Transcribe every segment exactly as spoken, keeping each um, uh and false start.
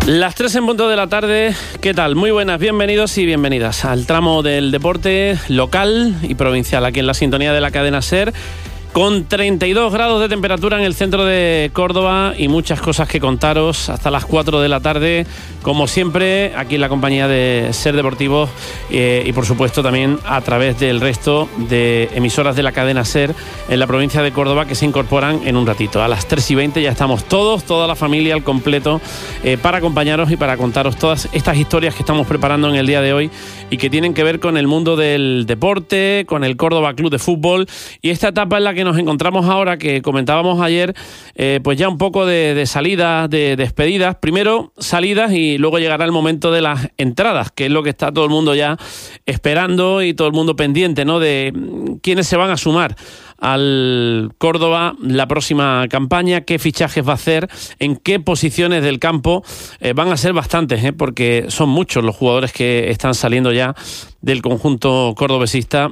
Las tres en punto de la tarde, ¿qué tal? Muy buenas, bienvenidos y bienvenidas al tramo del deporte local y provincial, aquí en la sintonía de la cadena SER, con treinta y dos grados de temperatura en el centro de Córdoba y muchas cosas que contaros hasta las cuatro de la tarde, como siempre, aquí en la compañía de SER Deportivos eh, y por supuesto también a través del resto de emisoras de la cadena SER en la provincia de Córdoba que se incorporan en un ratito. A las tres y veinte ya estamos todos, toda la familia al completo eh, para acompañaros y para contaros todas estas historias que estamos preparando en el día de hoy y que tienen que ver con el mundo del deporte, con el Córdoba Club de Fútbol y esta etapa en la que nos encontramos ahora, que comentábamos ayer, eh, pues ya un poco de, de salidas, de despedidas. Primero salidas y luego llegará el momento de las entradas, que es lo que está todo el mundo ya esperando y todo el mundo pendiente, ¿no? De quiénes se van a sumar al Córdoba la próxima campaña, qué fichajes va a hacer, en qué posiciones del campo. Eh, van a ser bastantes, ¿eh? Porque son muchos los jugadores que están saliendo ya del conjunto cordobesista.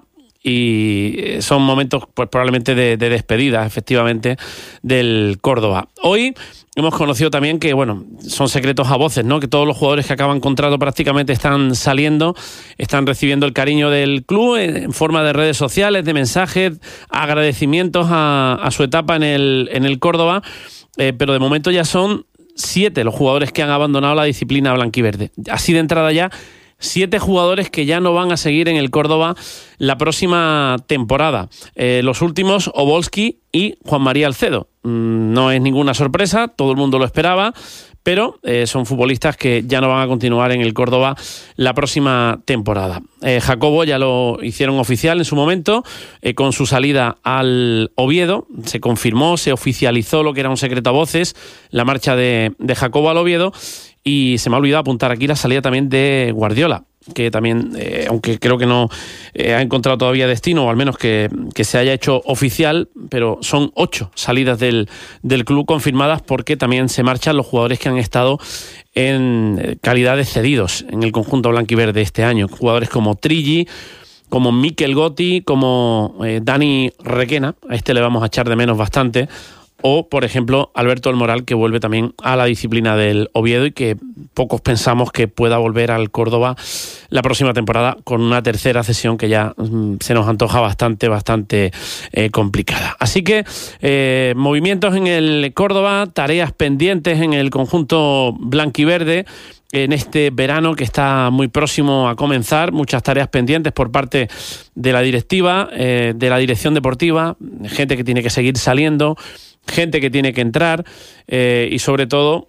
Y son momentos pues probablemente de, de despedida, efectivamente, del Córdoba. Hoy hemos conocido también que, bueno, son secretos a voces, ¿no? Que todos los jugadores que acaban contrato prácticamente están saliendo, están recibiendo el cariño del club en forma de redes sociales, de mensajes, agradecimientos a, a su etapa en el, en el Córdoba, eh, pero de momento ya son siete los jugadores que han abandonado la disciplina blanquiverde. Así de entrada ya, siete jugadores que ya no van a seguir en el Córdoba la próxima temporada. Eh, los últimos, Obolski y Juan María Alcedo. Mm, no es ninguna sorpresa, todo el mundo lo esperaba, pero eh, son futbolistas que ya no van a continuar en el Córdoba la próxima temporada. Eh, Jacobo ya lo hicieron oficial en su momento, eh, con su salida al Oviedo. Se confirmó, se oficializó lo que era un secreto a voces, la marcha de, de Jacobo al Oviedo. Y se me ha olvidado apuntar aquí la salida también de Guardiola, que también, eh, aunque creo que no eh, ha encontrado todavía destino, o al menos que, que se haya hecho oficial, pero son ocho salidas del, del club confirmadas, porque también se marchan los jugadores que han estado en calidad de cedidos en el conjunto blanquiverde este año. Jugadores como Trilli, como Mikel Gotti, como eh, Dani Requena, a este le vamos a echar de menos bastante, o, por ejemplo, Alberto El Moral, que vuelve también a la disciplina del Oviedo y que pocos pensamos que pueda volver al Córdoba la próxima temporada con una tercera cesión que ya mm, se nos antoja bastante, bastante eh, complicada. Así que eh, movimientos en el Córdoba, tareas pendientes en el conjunto blanquiverde en este verano que está muy próximo a comenzar, muchas tareas pendientes por parte de la directiva, eh, de la dirección deportiva, gente que tiene que seguir saliendo, gente que tiene que entrar eh, y sobre todo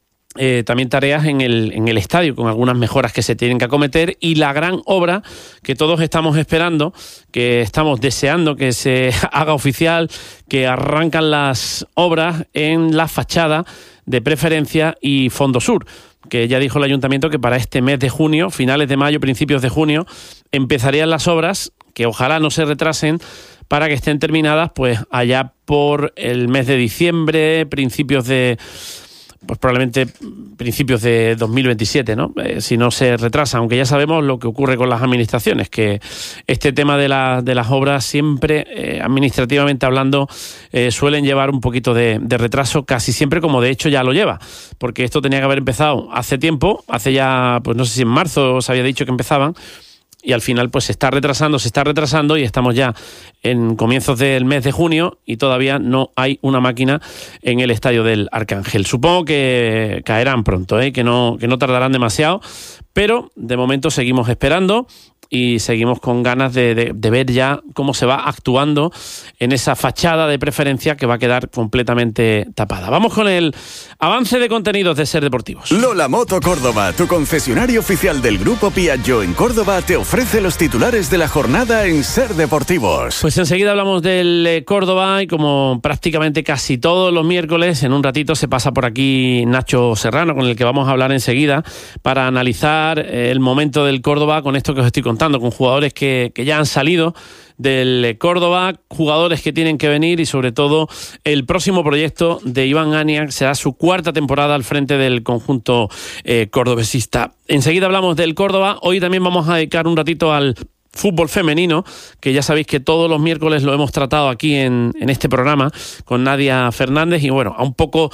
eh, también tareas en el, en el estadio con algunas mejoras que se tienen que acometer y la gran obra que todos estamos esperando, que estamos deseando que se haga oficial, que arrancan las obras en la fachada de Preferencia y Fondo Sur, que ya dijo el ayuntamiento que para este mes de junio, finales de mayo, principios de junio, empezarían las obras, que ojalá no se retrasen, para que estén terminadas pues allá por el mes de diciembre, principios de, pues probablemente principios de dos mil veintisiete, ¿no? Eh, si no se retrasa, aunque ya sabemos lo que ocurre con las administraciones, que este tema de, la, de las obras siempre, eh, administrativamente hablando, eh, suelen llevar un poquito de, de retraso, casi siempre, como de hecho ya lo lleva, porque esto tenía que haber empezado hace tiempo, hace ya, pues no sé si en marzo se había dicho que empezaban, y al final pues se está retrasando, se está retrasando y estamos ya en comienzos del mes de junio y todavía no hay una máquina en el estadio del Arcángel. Supongo que caerán pronto, ¿eh? que no, que no tardarán demasiado, pero de momento seguimos esperando y seguimos con ganas de, de, de ver ya cómo se va actuando en esa fachada de Preferencia que va a quedar completamente tapada. Vamos con el avance de contenidos de SER Deportivos. Lola Moto Córdoba, tu concesionario oficial del Grupo Piaggio en Córdoba, te ofrece los titulares de la jornada en SER Deportivos. Pues enseguida hablamos del eh, Córdoba y como prácticamente casi todos los miércoles, en un ratito se pasa por aquí Nacho Serrano, con el que vamos a hablar enseguida, para analizar eh, el momento del Córdoba con esto que os estoy contando, con jugadores que, que ya han salido del Córdoba, jugadores que tienen que venir y sobre todo el próximo proyecto de Iván Ania, será su cuarta temporada al frente del conjunto eh, cordobesista. Enseguida hablamos del Córdoba, hoy también vamos a dedicar un ratito al fútbol femenino, que ya sabéis que todos los miércoles lo hemos tratado aquí en, en este programa con Nadia Fernández y bueno, a un poco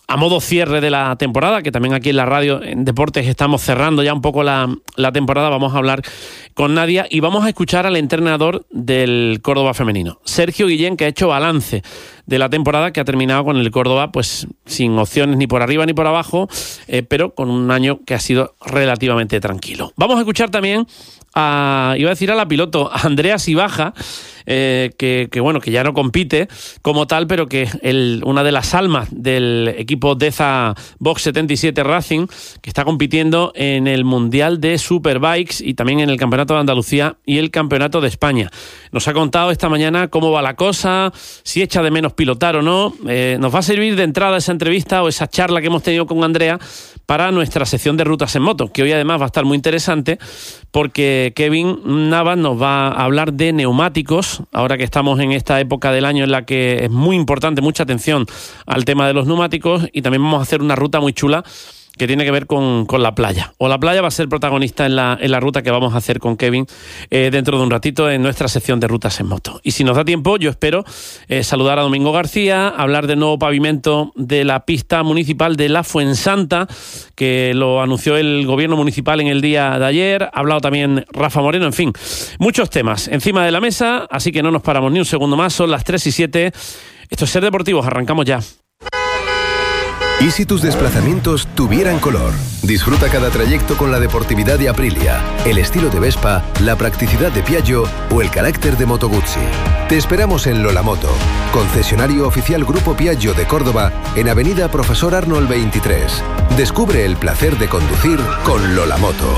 a modo cierre de la temporada, que también aquí en la radio, en Deportes, estamos cerrando ya un poco la, la temporada. Vamos a hablar con Nadia y vamos a escuchar al entrenador del Córdoba femenino, Sergio Guillén, que ha hecho balance de la temporada, que ha terminado con el Córdoba pues sin opciones ni por arriba ni por abajo, eh, pero con un año que ha sido relativamente tranquilo. Vamos a escuchar también a, iba a decir a la piloto, a Andrea Sibaja, eh, que, que bueno, que ya no compite como tal, pero que el, una de las almas del equipo Deza Box setenta y siete Racing, que está compitiendo en el Mundial de Superbikes y también en el Campeonato de Andalucía y el Campeonato de España. Nos ha contado esta mañana cómo va la cosa, si echa de menos pilotar o no. Eh, nos va a servir de entrada esa entrevista o esa charla que hemos tenido con Andrea para nuestra sección de Rutas en Moto, que hoy además va a estar muy interesante porque Kevin Navas nos va a hablar de neumáticos, ahora que estamos en esta época del año en la que es muy importante, mucha atención al tema de los neumáticos, y también vamos a hacer una ruta muy chula que tiene que ver con, con la playa. O la playa va a ser protagonista en la, en la ruta que vamos a hacer con Kevin eh, dentro de un ratito en nuestra sección de Rutas en Moto. Y si nos da tiempo, yo espero eh, saludar a Domingo García, hablar del nuevo pavimento de la pista municipal de La Fuensanta, que lo anunció el gobierno municipal en el día de ayer. Ha hablado también Rafa Moreno, en fin, muchos temas encima de la mesa, así que no nos paramos ni un segundo más. Son las tres y siete. Esto es Ser Deportivos, arrancamos ya. ¿Y si tus desplazamientos tuvieran color? Disfruta cada trayecto con la deportividad de Aprilia, el estilo de Vespa, la practicidad de Piaggio o el carácter de Moto Guzzi. Te esperamos en Lola Moto, concesionario oficial Grupo Piaggio de Córdoba, en Avenida Profesor Arnold veintitrés. Descubre el placer de conducir con Lola Moto.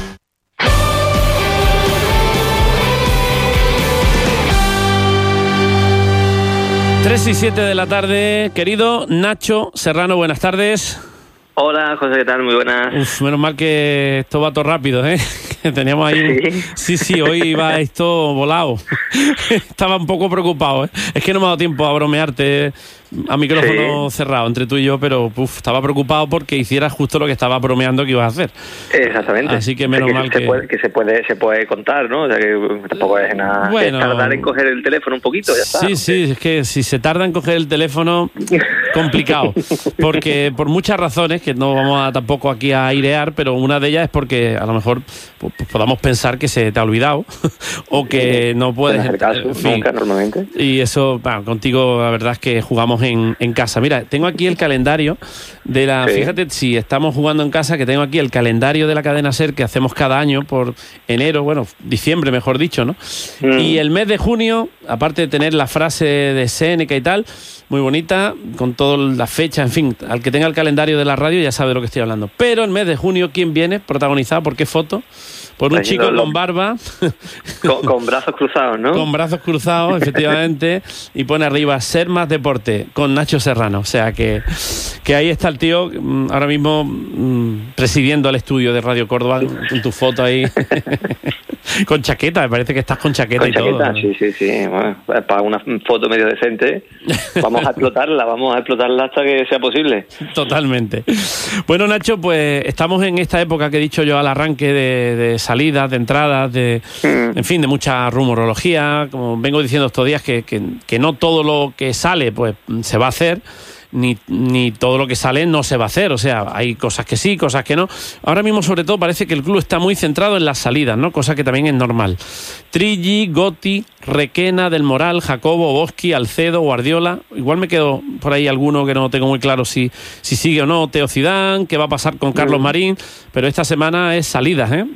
tres y siete de la tarde, querido Nacho Serrano, buenas tardes. Hola, José, ¿qué tal? Muy buenas. Uf, menos mal que esto va todo rápido, ¿eh? Teníamos ahí... Un... ¿Sí? sí, sí, hoy va esto volado. Estaba un poco preocupado, ¿eh? Es que no me ha dado tiempo a bromearte a micrófono sí. cerrado entre tú y yo, pero uf, estaba preocupado porque hicieras justo lo que estaba bromeando que ibas a hacer. Exactamente. Así que menos que mal se que... Puede, que se puede se puede contar, ¿no? O sea, que tampoco es nada... Bueno, es tardar en coger el teléfono un poquito, ya está. Sí, sí, es que si se tarda en coger el teléfono, complicado. Porque por muchas razones, que no vamos a tampoco aquí a airear, pero una de ellas es porque a lo mejor pues, podamos pensar que se te ha olvidado o que no puedes... En caso, en fin, nunca, normalmente. Y eso, bueno, contigo la verdad es que jugamos en, en casa. Mira, tengo aquí el calendario de la... Sí. Fíjate, si estamos jugando en casa, que tengo aquí el calendario de la cadena SER que hacemos cada año por enero, bueno, diciembre mejor dicho, ¿no? Mm. Y el mes de junio, aparte de tener la frase de Séneca y tal, muy bonita, con todas las fechas, en fin, al que tenga el calendario de la radio ya sabe de lo que estoy hablando. Pero el mes de junio, ¿quién viene? Protagonizado, ¿por qué foto? Por un chico con barba. Con, con brazos cruzados, ¿no? Con brazos cruzados, efectivamente. Y pone arriba, Ser Más Deporte, con Nacho Serrano. O sea que, que ahí está el tío, ahora mismo mmm, presidiendo el estudio de Radio Córdoba, con tu foto ahí. Con chaqueta, me parece que estás con chaqueta con y chaqueta, todo. ¿No? Sí, sí, sí. Bueno, para una foto medio decente, vamos a explotarla, vamos a explotarla hasta que sea posible. Totalmente. Bueno, Nacho, pues estamos en esta época que he dicho yo al arranque de, de salidas, de entradas, de, mm. en fin, de mucha rumorología. Como vengo diciendo estos días que, que, que no todo lo que sale pues se va a hacer. Ni, ni todo lo que sale no se va a hacer, o sea, hay cosas que sí, cosas que no. Ahora mismo, sobre todo, parece que el club está muy centrado en las salidas, ¿no? Cosa que también es normal. Trilli, Gotti, Requena, Del Moral, Jacobo, Boschi, Alcedo, Guardiola. Igual me quedo por ahí alguno que no tengo muy claro si, si sigue o no. Teo Zidane, qué va a pasar con Carlos Marín, pero esta semana es salidas, ¿eh?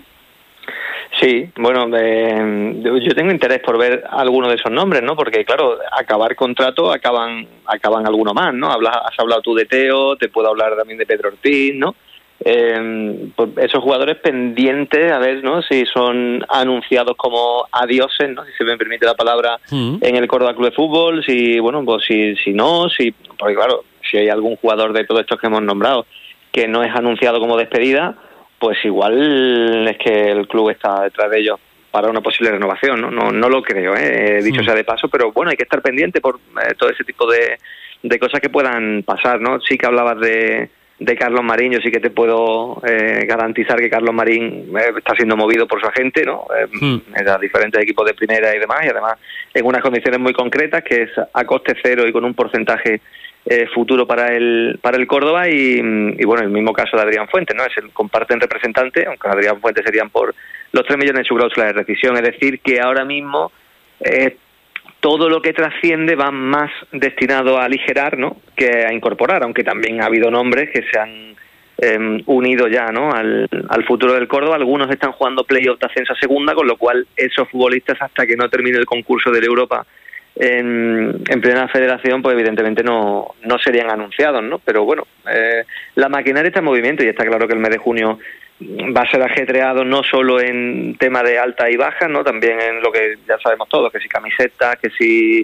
Sí, bueno, eh, yo tengo interés por ver alguno de esos nombres, ¿no? Porque, claro, acabar contrato acaban acaban alguno más, ¿no? Hablas, has hablado tú de Teo, te puedo hablar también de Pedro Ortiz, ¿no? Eh, pues esos jugadores pendientes, a ver, ¿no? Si son anunciados como adioses, ¿no? Si se me permite la palabra, mm. en el Córdoba Club de Fútbol, si, bueno, pues si, si no, si, porque claro, si hay algún jugador de todos estos que hemos nombrado que no es anunciado como despedida, pues igual es que el club está detrás de ellos para una posible renovación, ¿no? No, no lo creo, ¿eh? Dicho sí. sea de paso, pero bueno, hay que estar pendiente por eh, todo ese tipo de, de cosas que puedan pasar, ¿no? Sí que hablabas de, de Carlos Marín, yo sí que te puedo eh, garantizar que Carlos Marín eh, está siendo movido por su agente, ¿no? Eh, sí. En los diferentes equipos de primera y demás, y además en unas condiciones muy concretas, que es a coste cero y con un porcentaje eh, futuro para el para el Córdoba y, y bueno, el mismo caso de Adrián Fuentes, ¿no? Es el, comparten representante, aunque Adrián Fuentes serían por los tres millones de su cláusula de rescisión. Es decir, que ahora mismo eh, todo lo que trasciende va más destinado a aligerar, ¿no?, que a incorporar, aunque también ha habido nombres que se han eh, unido ya, ¿no?, al, al futuro del Córdoba. Algunos están jugando play-off de ascenso a segunda, con lo cual esos futbolistas, hasta que no termine el concurso de la Europa en, en Primera Federación, pues evidentemente no, no serían anunciados, ¿no? Pero bueno, eh, la maquinaria está en movimiento y está claro que el mes de junio va a ser ajetreado no solo en tema de alta y baja, ¿no?, también en lo que ya sabemos todos, que si camisetas, que si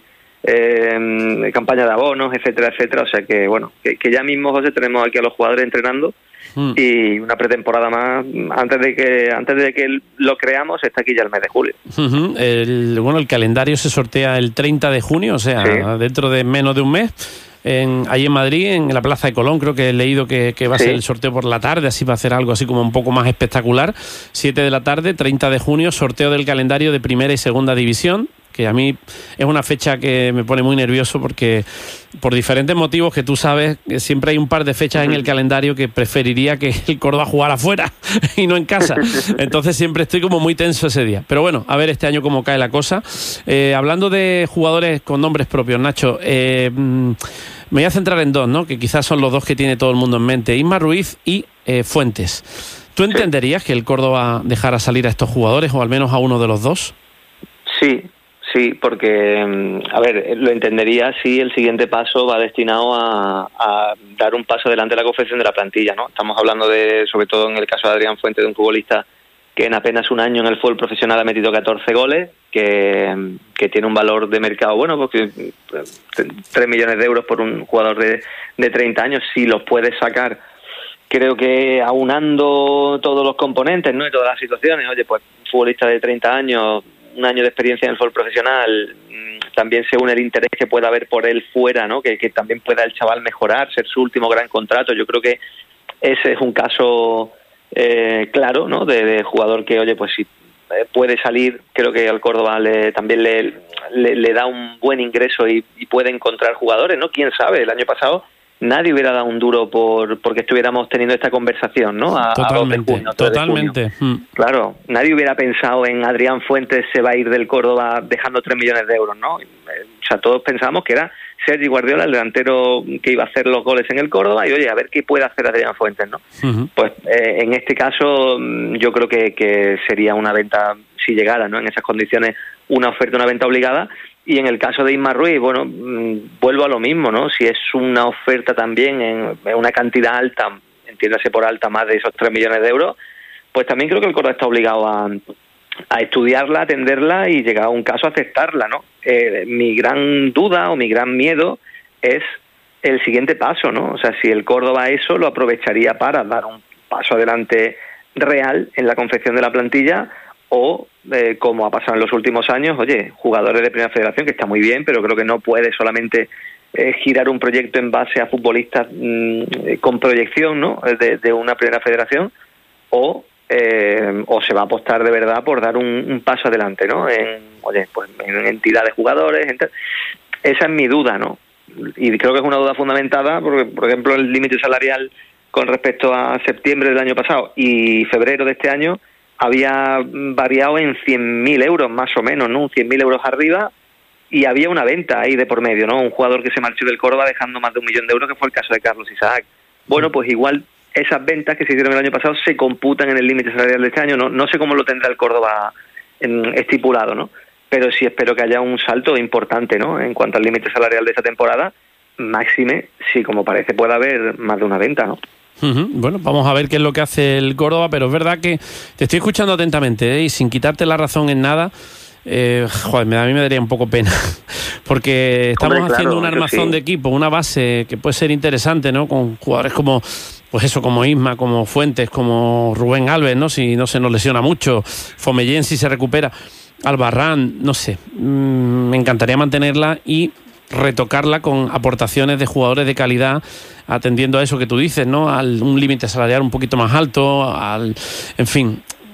eh, campaña de abonos, etcétera, etcétera. O sea que, bueno, que, que ya mismo, José, tenemos aquí a los jugadores entrenando mm. y una pretemporada más antes de que antes de que lo creamos está aquí ya el mes de julio. Uh-huh. El, bueno, el calendario se sortea el treinta de junio, o sea, sí, dentro de menos de un mes. En, ahí en Madrid, en la Plaza de Colón, creo que he leído que, que va a sí. ser el sorteo por la tarde, así va a ser algo así como un poco más espectacular. siete de la tarde, treinta de junio, sorteo del calendario de Primera y Segunda División, que a mí es una fecha que me pone muy nervioso porque por diferentes motivos que tú sabes, siempre hay un par de fechas en el calendario que preferiría que el Córdoba jugara afuera y no en casa. Entonces siempre estoy como muy tenso ese día. Pero bueno, a ver este año cómo cae la cosa. Eh, hablando de jugadores con nombres propios, Nacho, eh, me voy a centrar en dos, ¿no?, que quizás son los dos que tiene todo el mundo en mente: Isma Ruiz y eh, Fuentes. ¿Tú entenderías que el Córdoba dejara salir a estos jugadores, o al menos a uno de los dos? Sí. Sí, porque, a ver, lo entendería si el siguiente paso va destinado a, a dar un paso adelante en la confección de la plantilla, ¿no? Estamos hablando de, sobre todo en el caso de Adrián Fuentes, de un futbolista que en apenas un año en el fútbol profesional ha metido catorce goles, que, que tiene un valor de mercado bueno, porque tres millones de euros por un jugador de, de treinta años, si los puedes sacar, creo que aunando todos los componentes, ¿no?, y todas las situaciones. Oye, pues un futbolista de treinta años, un año de experiencia en el fútbol profesional, también se une el interés que pueda haber por él fuera, ¿no?, que, que también pueda el chaval mejorar, ser su último gran contrato. Yo creo que ese es un caso eh, claro, ¿no?, de, de jugador que, oye, pues si eh, puede salir, creo que al Córdoba le, también le, le, le da un buen ingreso y, y puede encontrar jugadores, ¿no? Quién sabe, el año pasado nadie hubiera dado un duro por porque estuviéramos teniendo esta conversación, ¿no? A, totalmente, a junio, totalmente. Mm. Claro, nadie hubiera pensado en Adrián Fuentes se va a ir del Córdoba dejando tres millones de euros, ¿no? O sea, todos pensábamos que era Sergi Guardiola, el delantero que iba a hacer los goles en el Córdoba, y oye, a ver qué puede hacer Adrián Fuentes, ¿no? Uh-huh. Pues eh, en este caso yo creo que, que sería una venta, si llegara, ¿no?, en esas condiciones, una oferta, una venta obligada. Y en el caso de Isma Ruiz, bueno, mmm, vuelvo a lo mismo, ¿no? Si es una oferta también en, en una cantidad alta, entiéndase por alta más de esos tres millones de euros, pues también creo que el Córdoba está obligado a, a estudiarla, atenderla y, llegado a un caso, aceptarla, ¿no? Eh, mi gran duda o mi gran miedo es el siguiente paso, ¿no? O sea, si el Córdoba eso lo aprovecharía para dar un paso adelante real en la confección de la plantilla, o eh, como ha pasado en los últimos años, oye, jugadores de Primera Federación, que está muy bien, pero creo que no puede solamente eh, girar un proyecto en base a futbolistas mmm, con proyección, ¿no?, de, de una Primera Federación, o eh, o se va a apostar de verdad por dar un, un paso adelante, ¿no?, en, oye, pues en entidad de jugadores. Ent- esa es mi duda, ¿no? Y creo que es una duda fundamentada porque, por ejemplo, el límite salarial con respecto a septiembre del año pasado y febrero de este año había variado en cien mil euros más o menos, ¿no? cien mil euros arriba, y había una venta ahí de por medio, ¿no? Un jugador que se marchó del Córdoba dejando más de un millón de euros, que fue el caso de Carlos Isaac. Bueno, pues igual esas ventas que se hicieron el año pasado se computan en el límite salarial de este año. No, no sé cómo lo tendrá el Córdoba en, estipulado, ¿no? Pero sí espero que haya un salto importante, ¿no?, en cuanto al límite salarial de esta temporada, máxime si, como parece, puede haber más de una venta, ¿no? Uh-huh. Bueno, vamos a ver qué es lo que hace el Córdoba, pero es verdad que te estoy escuchando atentamente, ¿eh? Y sin quitarte la razón en nada. Eh, joder, a mí me daría un poco pena porque estamos Hombre, haciendo claro, un armazón sí. de equipo, una base que puede ser interesante, ¿no?, con jugadores como, pues eso, como Isma, como Fuentes, como Rubén Alves, ¿no?, si no se nos lesiona mucho, Fomellén si se recupera, Albarrán, no sé, mm, me encantaría mantenerla y retocarla con aportaciones de jugadores de calidad, atendiendo a eso que tú dices, ¿no?, al un límite salarial un poquito más alto, al, en fin,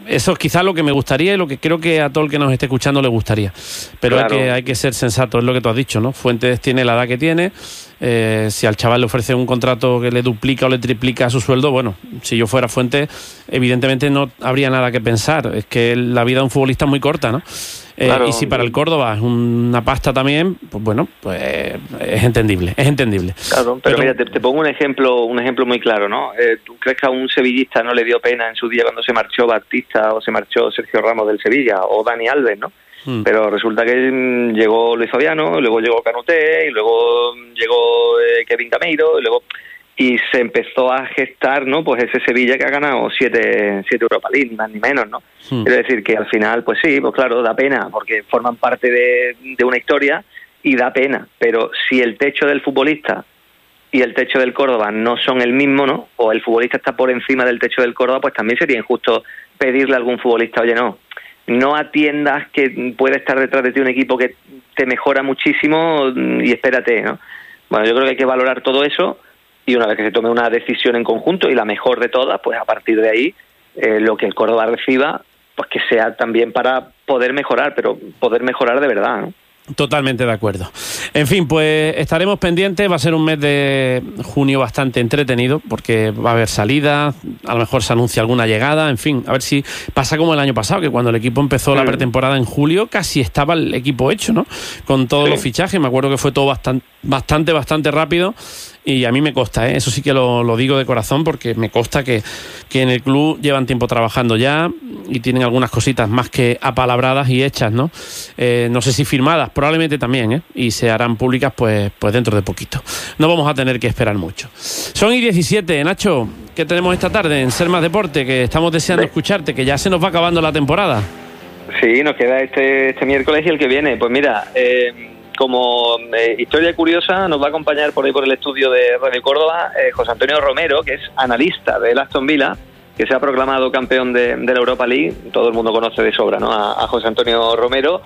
eso es quizás lo que me gustaría y lo que creo que a todo el que nos esté escuchando le gustaría. Pero claro, hay que, hay que ser sensato, es lo que tú has dicho, ¿no? Fuentes tiene la edad que tiene. Eh, si al chaval le ofrece un contrato que le duplica o le triplica su sueldo, bueno, si yo fuera Fuentes, evidentemente no habría nada que pensar. Es que la vida de un futbolista es muy corta, ¿no? Eh, claro. Y si para el Córdoba es una pasta también, pues bueno, pues es entendible, es entendible. Claro, pero, pero mira, te, te pongo un ejemplo, un ejemplo muy claro, ¿no? Eh, ¿Tú crees que a un sevillista no le dio pena en su día cuando se marchó Batista o se marchó Sergio Ramos del Sevilla o Dani Alves, ¿no? Hmm. Pero resulta que llegó Luis Fabiano, luego llegó Canuté, y luego llegó eh, Kevin Gameiro, y luego y se empezó a gestar, ¿no? Pues ese Sevilla que ha ganado siete, siete Europa League, ni más ni menos, ¿no? Hmm. Es decir, que al final, pues sí, pues claro, da pena, porque forman parte de, de una historia y da pena, pero si el techo del futbolista y el techo del Córdoba no son el mismo, ¿no? O el futbolista está por encima del techo del Córdoba, pues también sería injusto pedirle a algún futbolista, oye, no, no atiendas que puede estar detrás de ti un equipo que te mejora muchísimo y espérate, ¿no? Bueno, yo creo que hay que valorar todo eso y una vez que se tome una decisión en conjunto y la mejor de todas, pues a partir de ahí eh, lo que el Córdoba reciba, pues que sea también para poder mejorar, pero poder mejorar de verdad, ¿no? Totalmente de acuerdo. En fin, pues estaremos pendientes. Va a ser un mes de junio bastante entretenido porque va a haber salidas, a lo mejor se anuncia alguna llegada, en fin, a ver si pasa como el año pasado, que cuando el equipo empezó la pretemporada en julio casi estaba el equipo hecho, ¿no? Con todos sí. los fichajes, me acuerdo que fue todo bastante, bastante, bastante rápido. Y a mí me consta, ¿eh? Eso sí que lo, lo digo de corazón porque me consta que, que en el club llevan tiempo trabajando ya y tienen algunas cositas más que apalabradas y hechas, ¿no? Eh, no sé si firmadas, probablemente también, ¿eh? Y se harán públicas pues, pues dentro de poquito. No vamos a tener que esperar mucho. Son y diecisiete, Nacho, ¿qué tenemos esta tarde en Ser Más Deporte? Que estamos deseando escucharte, que ya se nos va acabando la temporada. Sí, nos queda este, este miércoles y el que viene. Pues mira... Eh... Como eh, historia curiosa, nos va a acompañar por ahí por el estudio de Radio Córdoba eh, José Antonio Romero, que es analista del Aston Villa, que se ha proclamado campeón de, de la Europa League. Todo el mundo conoce de sobra, ¿no? A, a José Antonio Romero,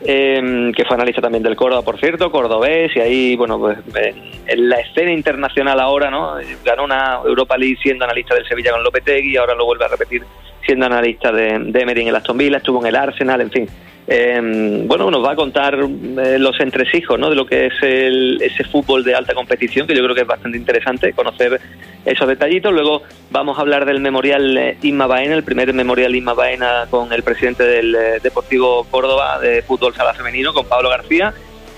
eh, que fue analista también del Córdoba, por cierto, cordobés, y ahí, bueno, pues eh, en la escena internacional ahora, ¿no? Ganó una Europa League siendo analista del Sevilla con Lopetegui y ahora lo vuelve a repetir siendo analista de, de Emery en el Aston Villa, estuvo en el Arsenal, en fin. Eh, bueno, nos va a contar eh, los entresijos, ¿no? De lo que es el, ese fútbol de alta competición, que yo creo que es bastante interesante conocer esos detallitos. Luego vamos a hablar del Memorial eh, Inma Baena, el primer Memorial Inma Baena con el presidente del eh, Deportivo Córdoba de fútbol sala femenino, con Pablo García,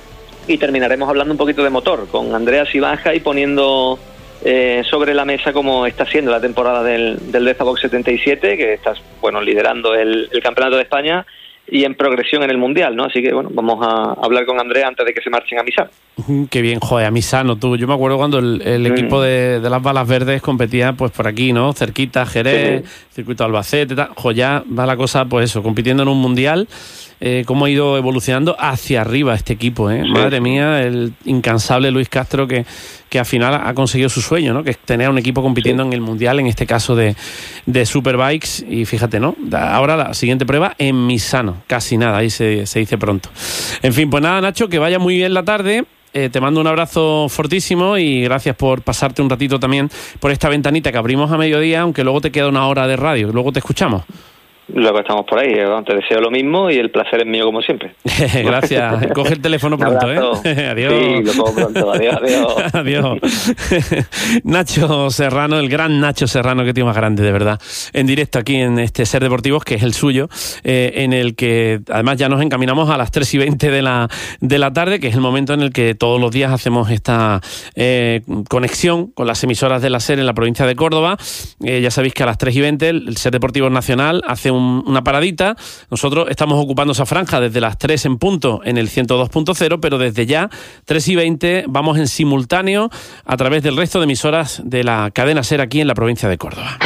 y terminaremos hablando un poquito de motor con Andrea Sibaja y poniendo eh, sobre la mesa cómo está siendo la temporada del, del Dezabox setenta y siete, que estás, bueno, liderando el, el campeonato de España y en progresión en el Mundial, ¿no? Así que, bueno, vamos a hablar con Andrea antes de que se marchen a Misano. Uh, qué bien, joder, a Misano, tú. Yo me acuerdo cuando el, el mm. equipo de, de las Balas Verdes competía, pues por aquí, ¿no? Cerquita, Jerez, sí. Circuito Albacete, tal. Jo, ya va la cosa, pues eso, compitiendo en un Mundial. Eh, cómo ha ido evolucionando hacia arriba este equipo, ¿eh? Sí. Madre mía, el incansable Luis Castro que, que al final ha conseguido su sueño, ¿no? Que es tener un equipo compitiendo sí. en el Mundial, en este caso de, de Superbikes. Y fíjate, ¿no? Ahora la siguiente prueba en Misano, casi nada, ahí se, se dice pronto. En fin, pues nada, Nacho, que vaya muy bien la tarde. Eh, te mando un abrazo fortísimo y gracias por pasarte un ratito también por esta ventanita que abrimos a mediodía, aunque luego te queda una hora de radio, luego te escuchamos. Luego estamos por ahí, te deseo lo mismo y el placer es mío como siempre. Gracias, coge el teléfono pronto, ¿eh? Adiós. Sí, lo cojo pronto, adiós, adiós. Adiós. Nacho Serrano, el gran Nacho Serrano, que tío más grande, de verdad, en directo aquí en este Ser Deportivos, que es el suyo, eh, en el que además ya nos encaminamos a las tres y veinte de la, de la tarde, que es el momento en el que todos los días hacemos esta eh, conexión con las emisoras de la SER en la provincia de Córdoba. Eh, ya sabéis que a las tres y veinte el Ser Deportivos Nacional hace un, una paradita. Nosotros estamos ocupando esa franja desde las tres en punto en el ciento dos punto cero, pero desde ya, tres y veinte, vamos en simultáneo a través del resto de emisoras de la cadena SER aquí en la provincia de Córdoba.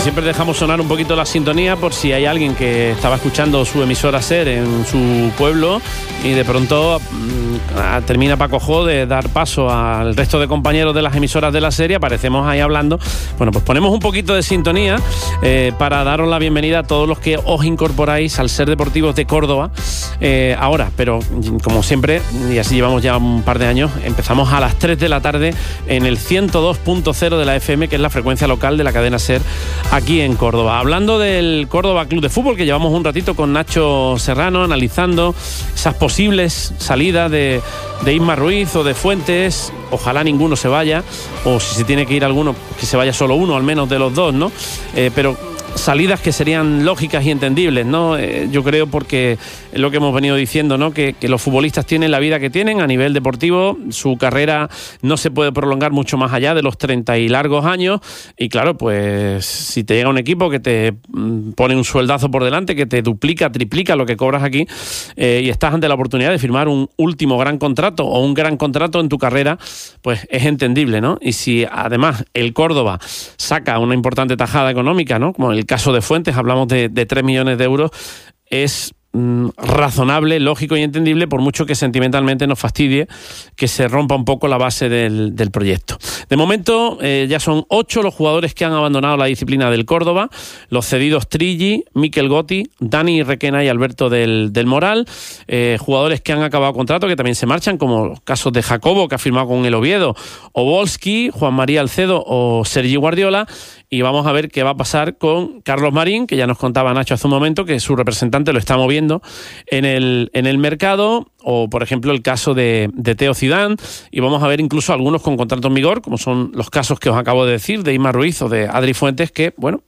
siempre dejamos sonar un poquito la sintonía por si hay alguien que estaba escuchando su emisora SER en su pueblo y de pronto mmm, termina Paco Jo de dar paso al resto de compañeros de las emisoras de la serie, aparecemos ahí hablando. Bueno, pues ponemos un poquito de sintonía eh, para daros la bienvenida a todos los que os incorporáis al SER Deportivos de Córdoba eh, ahora, pero como siempre, y así llevamos ya un par de años, empezamos a las tres de la tarde en el ciento dos punto cero de la F M, que es la frecuencia local de la cadena SER aquí en Córdoba. Hablando del Córdoba Club de Fútbol, que llevamos un ratito con Nacho Serrano analizando esas posibles salidas de, de Isma Ruiz o de Fuentes. Ojalá ninguno se vaya, o si se tiene que ir alguno, que se vaya solo uno, al menos de los dos, ¿no? Eh, pero salidas que serían lógicas y entendibles, ¿no? Eh, yo creo, porque es lo que hemos venido diciendo, ¿no? Que, que los futbolistas tienen la vida que tienen a nivel deportivo, su carrera no se puede prolongar mucho más allá de los treinta y largos años, y claro, pues si te llega un equipo que te pone un sueldazo por delante, que te duplica, triplica lo que cobras aquí, eh, y estás ante la oportunidad de firmar un último gran contrato o un gran contrato en tu carrera, pues es entendible, ¿no? Y si además el Córdoba saca una importante tajada económica, ¿no? Como el caso de Fuentes, hablamos de, de tres millones de euros, es mm, razonable, lógico y entendible, por mucho que sentimentalmente nos fastidie que se rompa un poco la base del, del proyecto. De momento eh, ya son ocho los jugadores que han abandonado la disciplina del Córdoba, los cedidos Trilli, Miquel Gotti, Dani Requena y Alberto del, del Moral, eh, jugadores que han acabado contrato que también se marchan, como los casos de Jacobo, que ha firmado con el Oviedo, Obolski, Juan María Alcedo o Sergi Guardiola. Y vamos a ver qué va a pasar con Carlos Marín, que ya nos contaba Nacho hace un momento que su representante lo está moviendo en el, en el mercado, o por ejemplo el caso de, de Teo Zidane, y vamos a ver incluso algunos con contrato en vigor, como son los casos que os acabo de decir, de Isma Ruiz o de Adri Fuentes, que, bueno,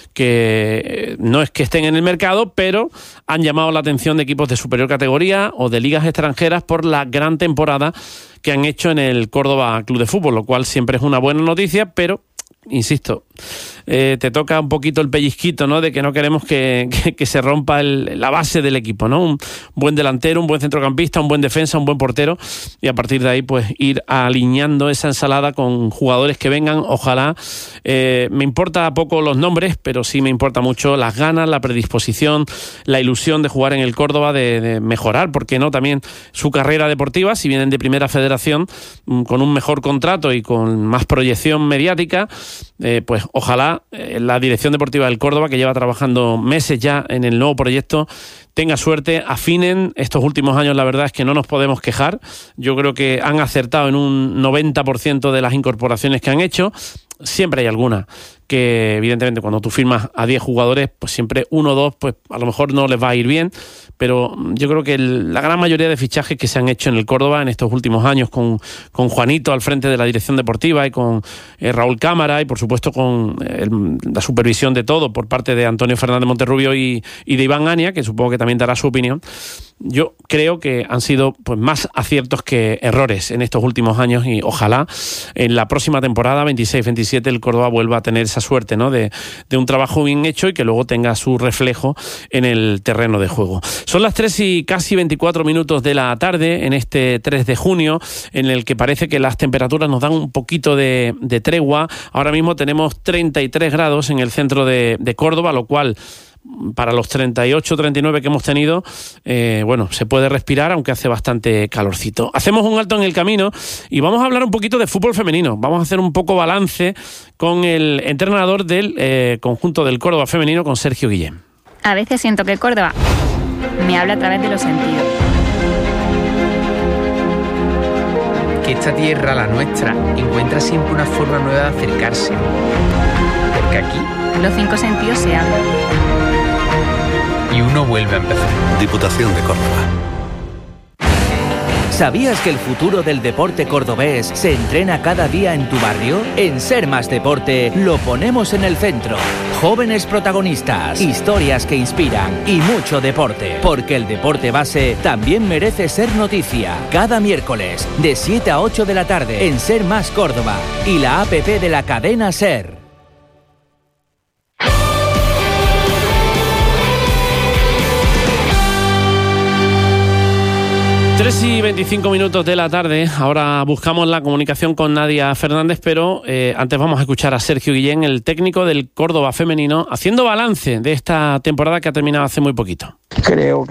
que no es que estén en el mercado, pero han llamado la atención de equipos de superior categoría o de ligas extranjeras por la gran temporada que han hecho en el Córdoba Club de Fútbol, lo cual siempre es una buena noticia, pero insisto, eh, te toca un poquito el pellizquito, ¿no? De que no queremos que, que, que se rompa el, la base del equipo, ¿no? Un buen delantero, un buen centrocampista, un buen defensa, un buen portero, y a partir de ahí pues ir alineando esa ensalada con jugadores que vengan, ojalá. Eh, me importa poco los nombres, pero sí me importa mucho las ganas, la predisposición, la ilusión de jugar en el Córdoba, de, de mejorar, ¿por qué no? También su carrera deportiva, si vienen de Primera Federación, con un mejor contrato y con más proyección mediática. Eh, pues ojalá eh, la dirección deportiva del Córdoba, que lleva trabajando meses ya en el nuevo proyecto, tenga suerte, afinen. Estos últimos años la verdad es que no nos podemos quejar. Yo creo que han acertado en un noventa por ciento de las incorporaciones que han hecho. Siempre hay alguna que evidentemente cuando tú firmas a diez jugadores, pues siempre uno o dos, pues a lo mejor no les va a ir bien, pero yo creo que el, la gran mayoría de fichajes que se han hecho en el Córdoba en estos últimos años, con, con Juanito al frente de la dirección deportiva y con eh, Raúl Cámara y por supuesto con eh, la supervisión de todo por parte de Antonio Fernández Monterrubio y, y de Iván Ania, que supongo que también dará su opinión, yo creo que han sido pues más aciertos que errores en estos últimos años, y ojalá en la próxima temporada veintiséis veintisiete el Córdoba vuelva a tener esa suerte, ¿no? de, de un trabajo bien hecho y que luego tenga su reflejo en el terreno de juego. Son las tres y casi veinticuatro minutos de la tarde en este tres de junio, en el que parece que las temperaturas nos dan un poquito de, de tregua. Ahora mismo tenemos treinta y tres grados en el centro de, de Córdoba, lo cual para los treinta y ocho, treinta y nueve que hemos tenido, eh, bueno, se puede respirar, aunque hace bastante calorcito. Hacemos un alto en el camino y vamos a hablar un poquito de fútbol femenino. Vamos a hacer un poco balance con el entrenador del eh, conjunto del Córdoba femenino, con Sergio Guillén. A veces siento que el Córdoba me habla a través de los sentidos. Que esta tierra, la nuestra, encuentra siempre una forma nueva de acercarse. Porque aquí los cinco sentidos se abren. Y uno vuelve a empezar. Diputación de Córdoba. ¿Sabías que el futuro del deporte cordobés se entrena cada día en tu barrio? En Ser Más Deporte lo ponemos en el centro. Jóvenes protagonistas, historias que inspiran y mucho deporte. Porque el deporte base también merece ser noticia. Cada miércoles de siete a ocho de la tarde en Ser Más Córdoba y la app de la cadena Ser. tres y veinticinco minutos de la tarde. Ahora buscamos la comunicación con Nadia Fernández, pero eh, antes vamos a escuchar a Sergio Guillén, el técnico del Córdoba femenino, haciendo balance de esta temporada que ha terminado hace muy poquito. Creo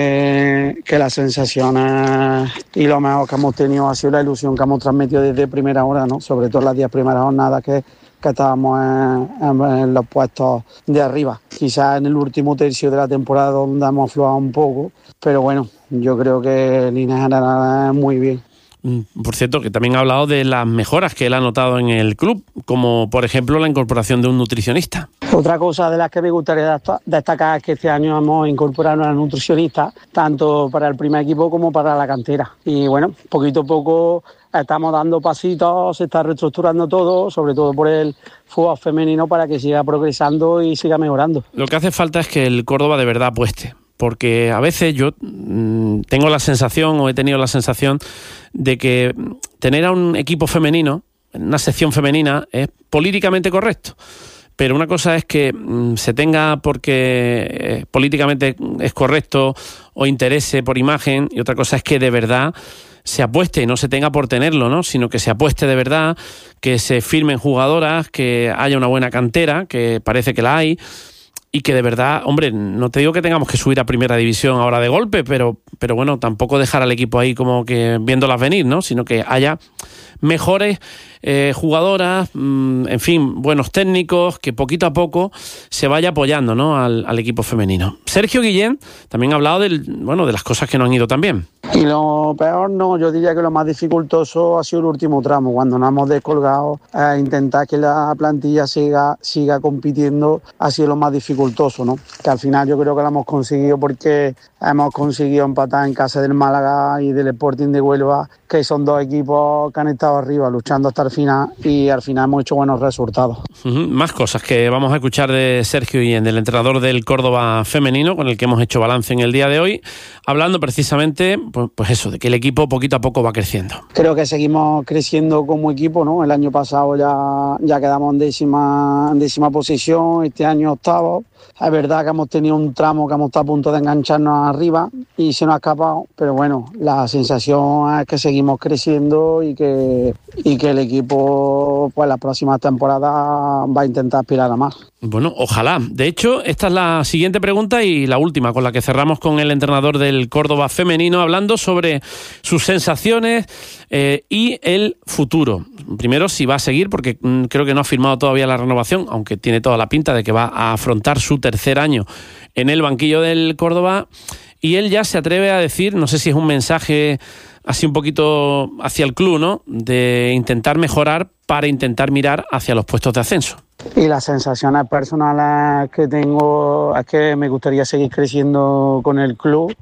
que, que las sensaciones y lo mejor que hemos tenido ha sido la ilusión que hemos transmitido desde primera hora, ¿no? Sobre todo las diez primeras jornadas que, que estábamos en, en, en los puestos de arriba. Quizás en el último tercio de la temporada donde hemos aflojado un poco, pero bueno, yo creo que en línea general muy bien. Por cierto, que también ha hablado de las mejoras que él ha notado en el club, como por ejemplo la incorporación de un nutricionista. Otra cosa de las que me gustaría destacar es que este año hemos incorporado a una nutricionista, tanto para el primer equipo como para la cantera. Y bueno, poquito a poco estamos dando pasitos, se está reestructurando todo, sobre todo por el fútbol femenino, para que siga progresando y siga mejorando. Lo que hace falta es que el Córdoba de verdad apueste. Porque a veces yo mmm, tengo la sensación, o he tenido la sensación, de que tener a un equipo femenino, una sección femenina, es políticamente correcto. Pero una cosa es que mmm, se tenga porque eh, políticamente es correcto o interese por imagen, y otra cosa es que de verdad se apueste y no se tenga por tenerlo, ¿no? Sino que se apueste de verdad, que se firmen jugadoras, que haya una buena cantera, que parece que la hay. Y que de verdad, hombre, no te digo que tengamos que subir a primera división ahora de golpe, pero, pero bueno, tampoco dejar al equipo ahí como que viéndolas venir, ¿no? Sino que haya mejores eh, jugadoras, mmm, en fin, buenos técnicos, que poquito a poco se vaya apoyando, ¿no? al, al equipo femenino. Sergio Guillén también ha hablado del, bueno, de las cosas que no han ido tan bien. Y lo peor no, yo diría que lo más dificultoso ha sido el último tramo, cuando nos hemos descolgado a intentar que la plantilla siga, siga compitiendo, ha sido lo más dificultoso, ¿no? Que al final yo creo que lo hemos conseguido porque hemos conseguido empatar en casa del Málaga y del Sporting de Huelva, que son dos equipos que han estado arriba luchando hasta el final, y al final hemos hecho buenos resultados. Uh-huh. Más cosas que vamos a escuchar de Sergio Guillén, del entrenador del Córdoba femenino, con el que hemos hecho balance en el día de hoy, hablando precisamente, pues, pues eso, de que el equipo poquito a poco va creciendo. Creo que seguimos creciendo como equipo, ¿no? El año pasado ya, ya quedamos en décima, en décima posición, este año octavo. Es verdad que hemos tenido un tramo que hemos estado a punto de engancharnos arriba y se nos ha escapado, pero bueno, la sensación es que seguimos creciendo y que, y que el equipo, pues las próximas temporadas va a intentar aspirar a más. Bueno, ojalá. De hecho, esta es la siguiente pregunta y la última con la que cerramos con el entrenador del Córdoba femenino, hablando sobre sus sensaciones eh, y el futuro. Primero, si va a seguir, porque mm, creo que no ha firmado todavía la renovación, aunque tiene toda la pinta de que va a afrontar su tercer año en el banquillo del Córdoba. Y él ya se atreve a decir, no sé si es un mensaje así un poquito hacia el club, ¿no? De intentar mejorar para intentar mirar hacia los puestos de ascenso. Y las sensaciones personales que tengo es que me gustaría seguir creciendo con el club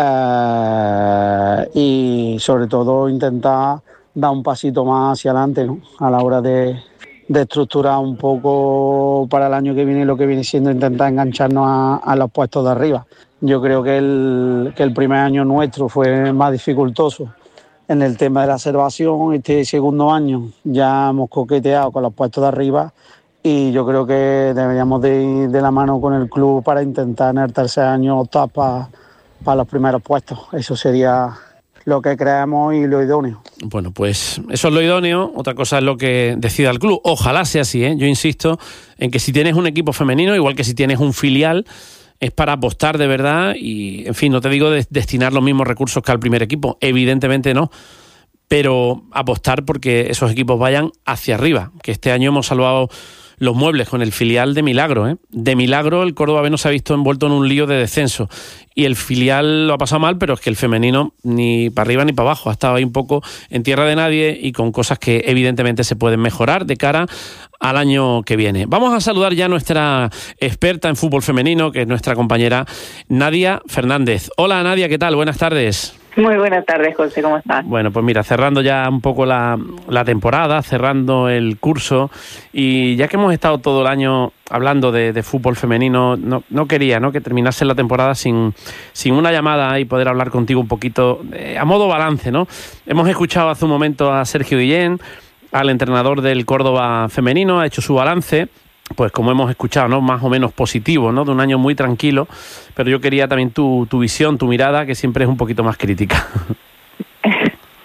eh, y sobre todo intentar dar un pasito más hacia adelante, ¿no? A la hora de, de estructurar un poco para el año que viene lo que viene siendo intentar engancharnos a, a los puestos de arriba. Yo creo que el, que el primer año nuestro fue más dificultoso en el tema de la salvación. Este segundo año ya hemos coqueteado con los puestos de arriba y yo creo que deberíamos de ir de la mano con el club para intentar en el tercer año optar para pa los primeros puestos. Eso sería lo que creemos y lo idóneo. Bueno, pues eso es lo idóneo. Otra cosa es lo que decida el club. Ojalá sea así, ¿eh? Yo insisto en que si tienes un equipo femenino, igual que si tienes un filial, es para apostar de verdad y, en fin, no te digo de destinar los mismos recursos que al primer equipo, evidentemente no, pero apostar porque esos equipos vayan hacia arriba, que este año hemos salvado los muebles con el filial de milagro, ¿eh? De milagro el Córdoba B no se ha visto envuelto en un lío de descenso y el filial lo ha pasado mal, pero es que el femenino ni para arriba ni para abajo, ha estado ahí un poco en tierra de nadie y con cosas que evidentemente se pueden mejorar de cara al año que viene. Vamos a saludar ya a nuestra experta en fútbol femenino, que es nuestra compañera Nadia Fernández. Hola Nadia, ¿qué tal? Buenas tardes. Muy buenas tardes, José, ¿cómo estás? Bueno, pues mira, cerrando ya un poco la, la temporada, cerrando el curso, y ya que hemos estado todo el año hablando de, de fútbol femenino, no, no quería, ¿no?, que terminase la temporada sin, sin una llamada y poder hablar contigo un poquito eh, a modo balance, ¿no? Hemos escuchado hace un momento a Sergio Guillén, al entrenador del Córdoba femenino, ha hecho su balance, pues como hemos escuchado, ¿no?, más o menos positivo, ¿no?, de un año muy tranquilo, pero yo quería también tu, tu visión, tu mirada, que siempre es un poquito más crítica.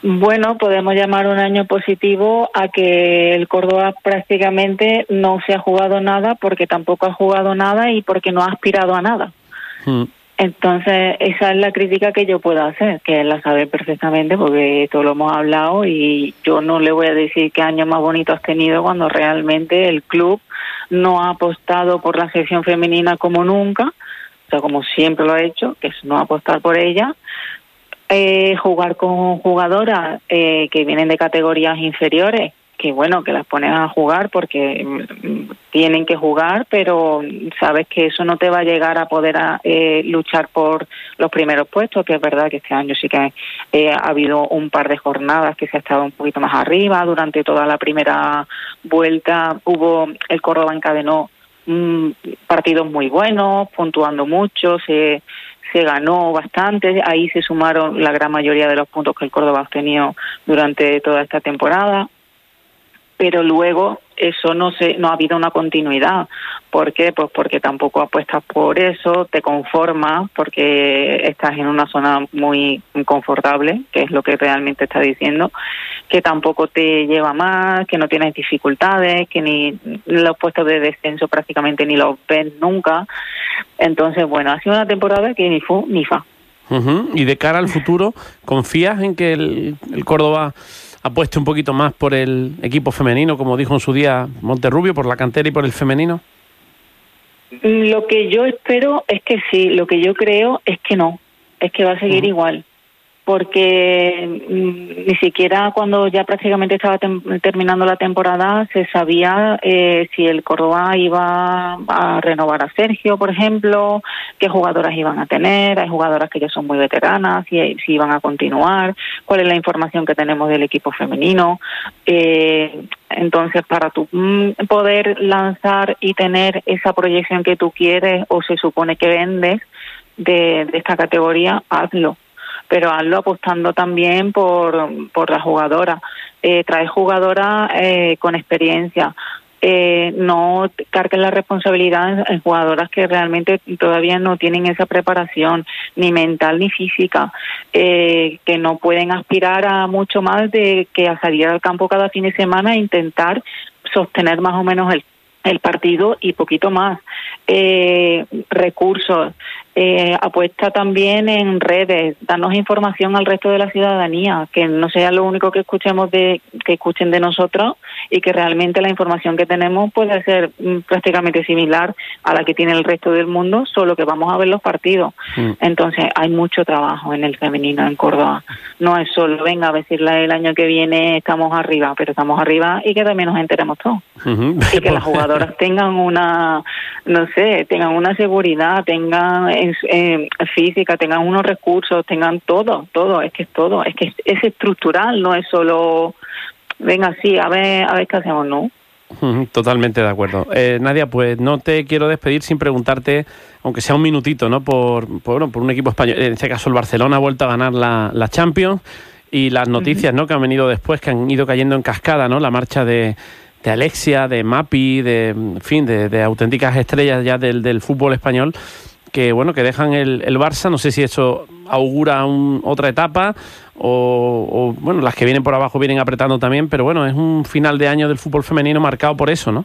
Bueno, podemos llamar un año positivo a que el Córdoba prácticamente no se ha jugado nada, porque tampoco ha jugado nada y porque no ha aspirado a nada. Mm. Entonces, esa es la crítica que yo puedo hacer, que él la sabe perfectamente, porque esto lo hemos hablado, y yo no le voy a decir qué año más bonito has tenido cuando realmente el club no ha apostado por la sección femenina como nunca, o sea, como siempre lo ha hecho, que es no apostar por ella. Eh, jugar con jugadoras eh, que vienen de categorías inferiores, que bueno, que las ponen a jugar porque mm, tienen que jugar, pero sabes que eso no te va a llegar a poder a, eh, luchar por los primeros puestos, que es verdad que este año sí que eh, ha habido un par de jornadas que se ha estado un poquito más arriba. Durante toda la primera vuelta hubo, el Córdoba encadenó mm, partidos muy buenos, puntuando mucho, se se ganó bastante, ahí se sumaron la gran mayoría de los puntos que el Córdoba ha obtenido durante toda esta temporada, pero luego eso no se no ha habido una continuidad. ¿Por qué? Pues porque tampoco apuestas por eso, te conformas porque estás en una zona muy confortable, que es lo que realmente está diciendo, que tampoco te lleva más, que no tienes dificultades, que ni los puestos de descenso prácticamente ni los ves nunca. Entonces, bueno, ha sido una temporada que ni fu ni fa. Uh-huh. Y de cara al futuro, ¿confías en que el, el Córdoba apueste un poquito más por el equipo femenino, como dijo en su día Monterrubio, por la cantera y por el femenino? Lo que yo espero es que sí, lo que yo creo es que no, es que va a seguir uh-huh. igual, porque mm, ni siquiera cuando ya prácticamente estaba tem- terminando la temporada se sabía eh, si el Córdoba iba a renovar a Sergio, por ejemplo, qué jugadoras iban a tener. Hay jugadoras que ya son muy veteranas, si, si iban a continuar, cuál es la información que tenemos del equipo femenino. Eh, entonces, para tu mm, poder lanzar y tener esa proyección que tú quieres o se supone que vendes de, de esta categoría, hazlo. Pero hazlo apostando también por por la jugadora. Eh, trae jugadoras eh, con experiencia. Eh, no carguen la responsabilidad en, en jugadoras que realmente todavía no tienen esa preparación, ni mental ni física, eh, que no pueden aspirar a mucho más de que a salir al campo cada fin de semana e intentar sostener más o menos el el partido y poquito más. Eh, recursos, eh, apuesta también en redes, danos información al resto de la ciudadanía, que no sea lo único que escuchemos de que escuchen de nosotros, y que realmente la información que tenemos puede ser mm, prácticamente similar a la que tiene el resto del mundo, solo que vamos a ver los partidos. Mm. Entonces hay mucho trabajo en el femenino en Córdoba. No es solo, venga, a decirle el año que viene estamos arriba, pero estamos arriba y que también nos enteremos todos. Uh-huh. Y que las jugadoras tengan una, no sé, tengan una seguridad, tengan eh, física, tengan unos recursos, tengan todo, todo, es que es todo, es que es, es estructural, no es solo, venga, sí, a ver, a ver qué hacemos, ¿no? Totalmente de acuerdo. Eh, Nadia, pues no te quiero despedir sin preguntarte, aunque sea un minutito, ¿no? Por, por, bueno, por un equipo español, en este caso el Barcelona ha vuelto a ganar la, la Champions, y las noticias, uh-huh. ¿no? que han venido después, que han ido cayendo en cascada, ¿no? La marcha de de Alexia, de Mapi, de en fin, de, de auténticas estrellas ya del, del fútbol español, que bueno, que dejan el, el Barça. No sé si eso augura un, otra etapa o, o bueno, las que vienen por abajo vienen apretando también, pero bueno, es un final de año del fútbol femenino marcado por eso, ¿no?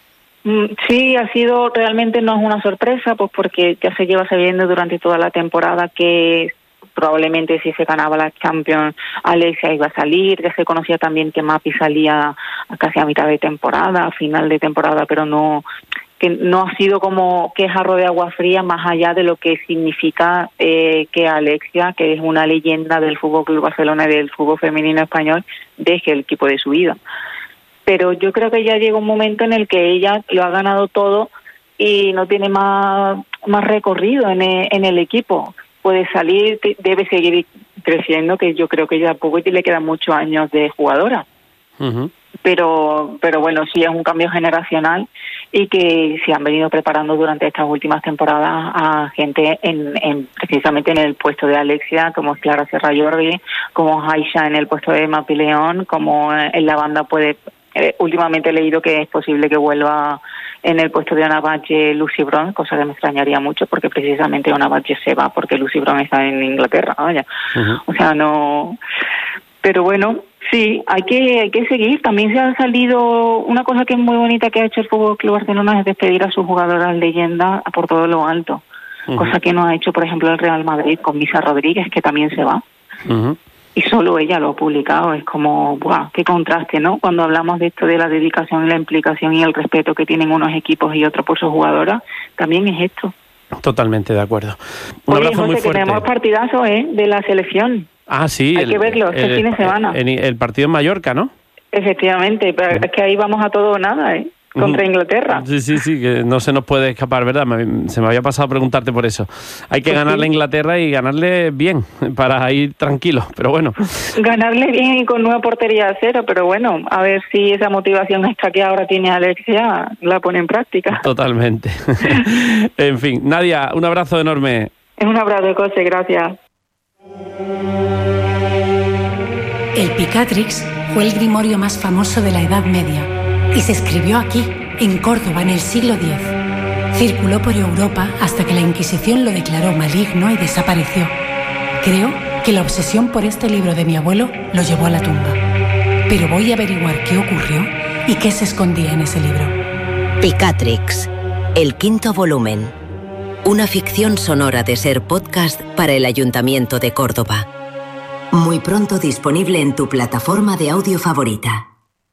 Sí, ha sido, realmente no es una sorpresa, pues porque ya se lleva sabiendo durante toda la temporada que probablemente si se ganaba la Champions Alexia iba a salir. Ya se conocía también que Mapi salía casi a mitad de temporada, a final de temporada, pero no que no ha sido como que jarro de agua fría, más allá de lo que significa eh, que Alexia, que es una leyenda del Fútbol Club Barcelona y del fútbol femenino español, deje el equipo de su vida. Pero yo creo que ya llega un momento en el que ella lo ha ganado todo y no tiene más más recorrido en el, en el equipo. Puede salir, debe seguir creciendo, que yo creo que ya poco y le quedan muchos años de jugadora. Uh-huh. Pero pero bueno, sí es un cambio generacional y que se han venido preparando durante estas últimas temporadas a gente en, en precisamente en el puesto de Alexia, como es Clara Serra Jordi, como Aisha en el puesto de Mapi León, como en la banda puede... Eh, últimamente he leído que es posible que vuelva en el puesto de Ana Bache Lucy Bron, cosa que me extrañaría mucho porque precisamente Ana Bache se va porque Lucy Bron está en Inglaterra, vaya. Uh-huh. O sea, no... Pero bueno, sí, hay que hay que seguir. También se ha salido una cosa que es muy bonita que ha hecho el Fútbol Club Barcelona, es despedir a sus jugadoras leyendas por todo lo alto. Uh-huh. Cosa que no ha hecho, por ejemplo, el Real Madrid con Misa Rodríguez, que también se va. Uh-huh. Y solo ella lo ha publicado. Es como, ¡buah! ¡Qué contraste!, ¿no? Cuando hablamos de esto de la dedicación y la implicación y el respeto que tienen unos equipos y otros por sus jugadoras, también es esto. Totalmente de acuerdo. Un Oye, abrazo José, muy fuerte. Tenemos partidazos, ¿eh?, de la selección. Ah, sí. Hay el, que verlo este el, fin de semana. El, el, el partido en Mallorca, ¿no? Efectivamente, pero es que ahí vamos a todo o nada, ¿eh? Contra Inglaterra. Sí, sí, sí, que no se nos puede escapar, ¿verdad? Me, se me había pasado a preguntarte por eso. Hay que pues ganarle sí. a Inglaterra y ganarle bien, para ir tranquilos, pero bueno. Ganarle bien y con nueva portería a cero, pero bueno, a ver si esa motivación extra que ahora tiene Alexia la pone en práctica. Totalmente. En fin, Nadia, un abrazo enorme. Un abrazo, José, gracias. El Picatrix fue el grimorio más famoso de la Edad Media y se escribió aquí, en Córdoba, en el siglo diez. Circuló por Europa hasta que la Inquisición lo declaró maligno y desapareció. Creo que la obsesión por este libro de mi abuelo lo llevó a la tumba. Pero voy a averiguar qué ocurrió y qué se escondía en ese libro. Picatrix, el quinto volumen. Una ficción sonora de Ser Podcast para el Ayuntamiento de Córdoba. Muy pronto disponible en tu plataforma de audio favorita.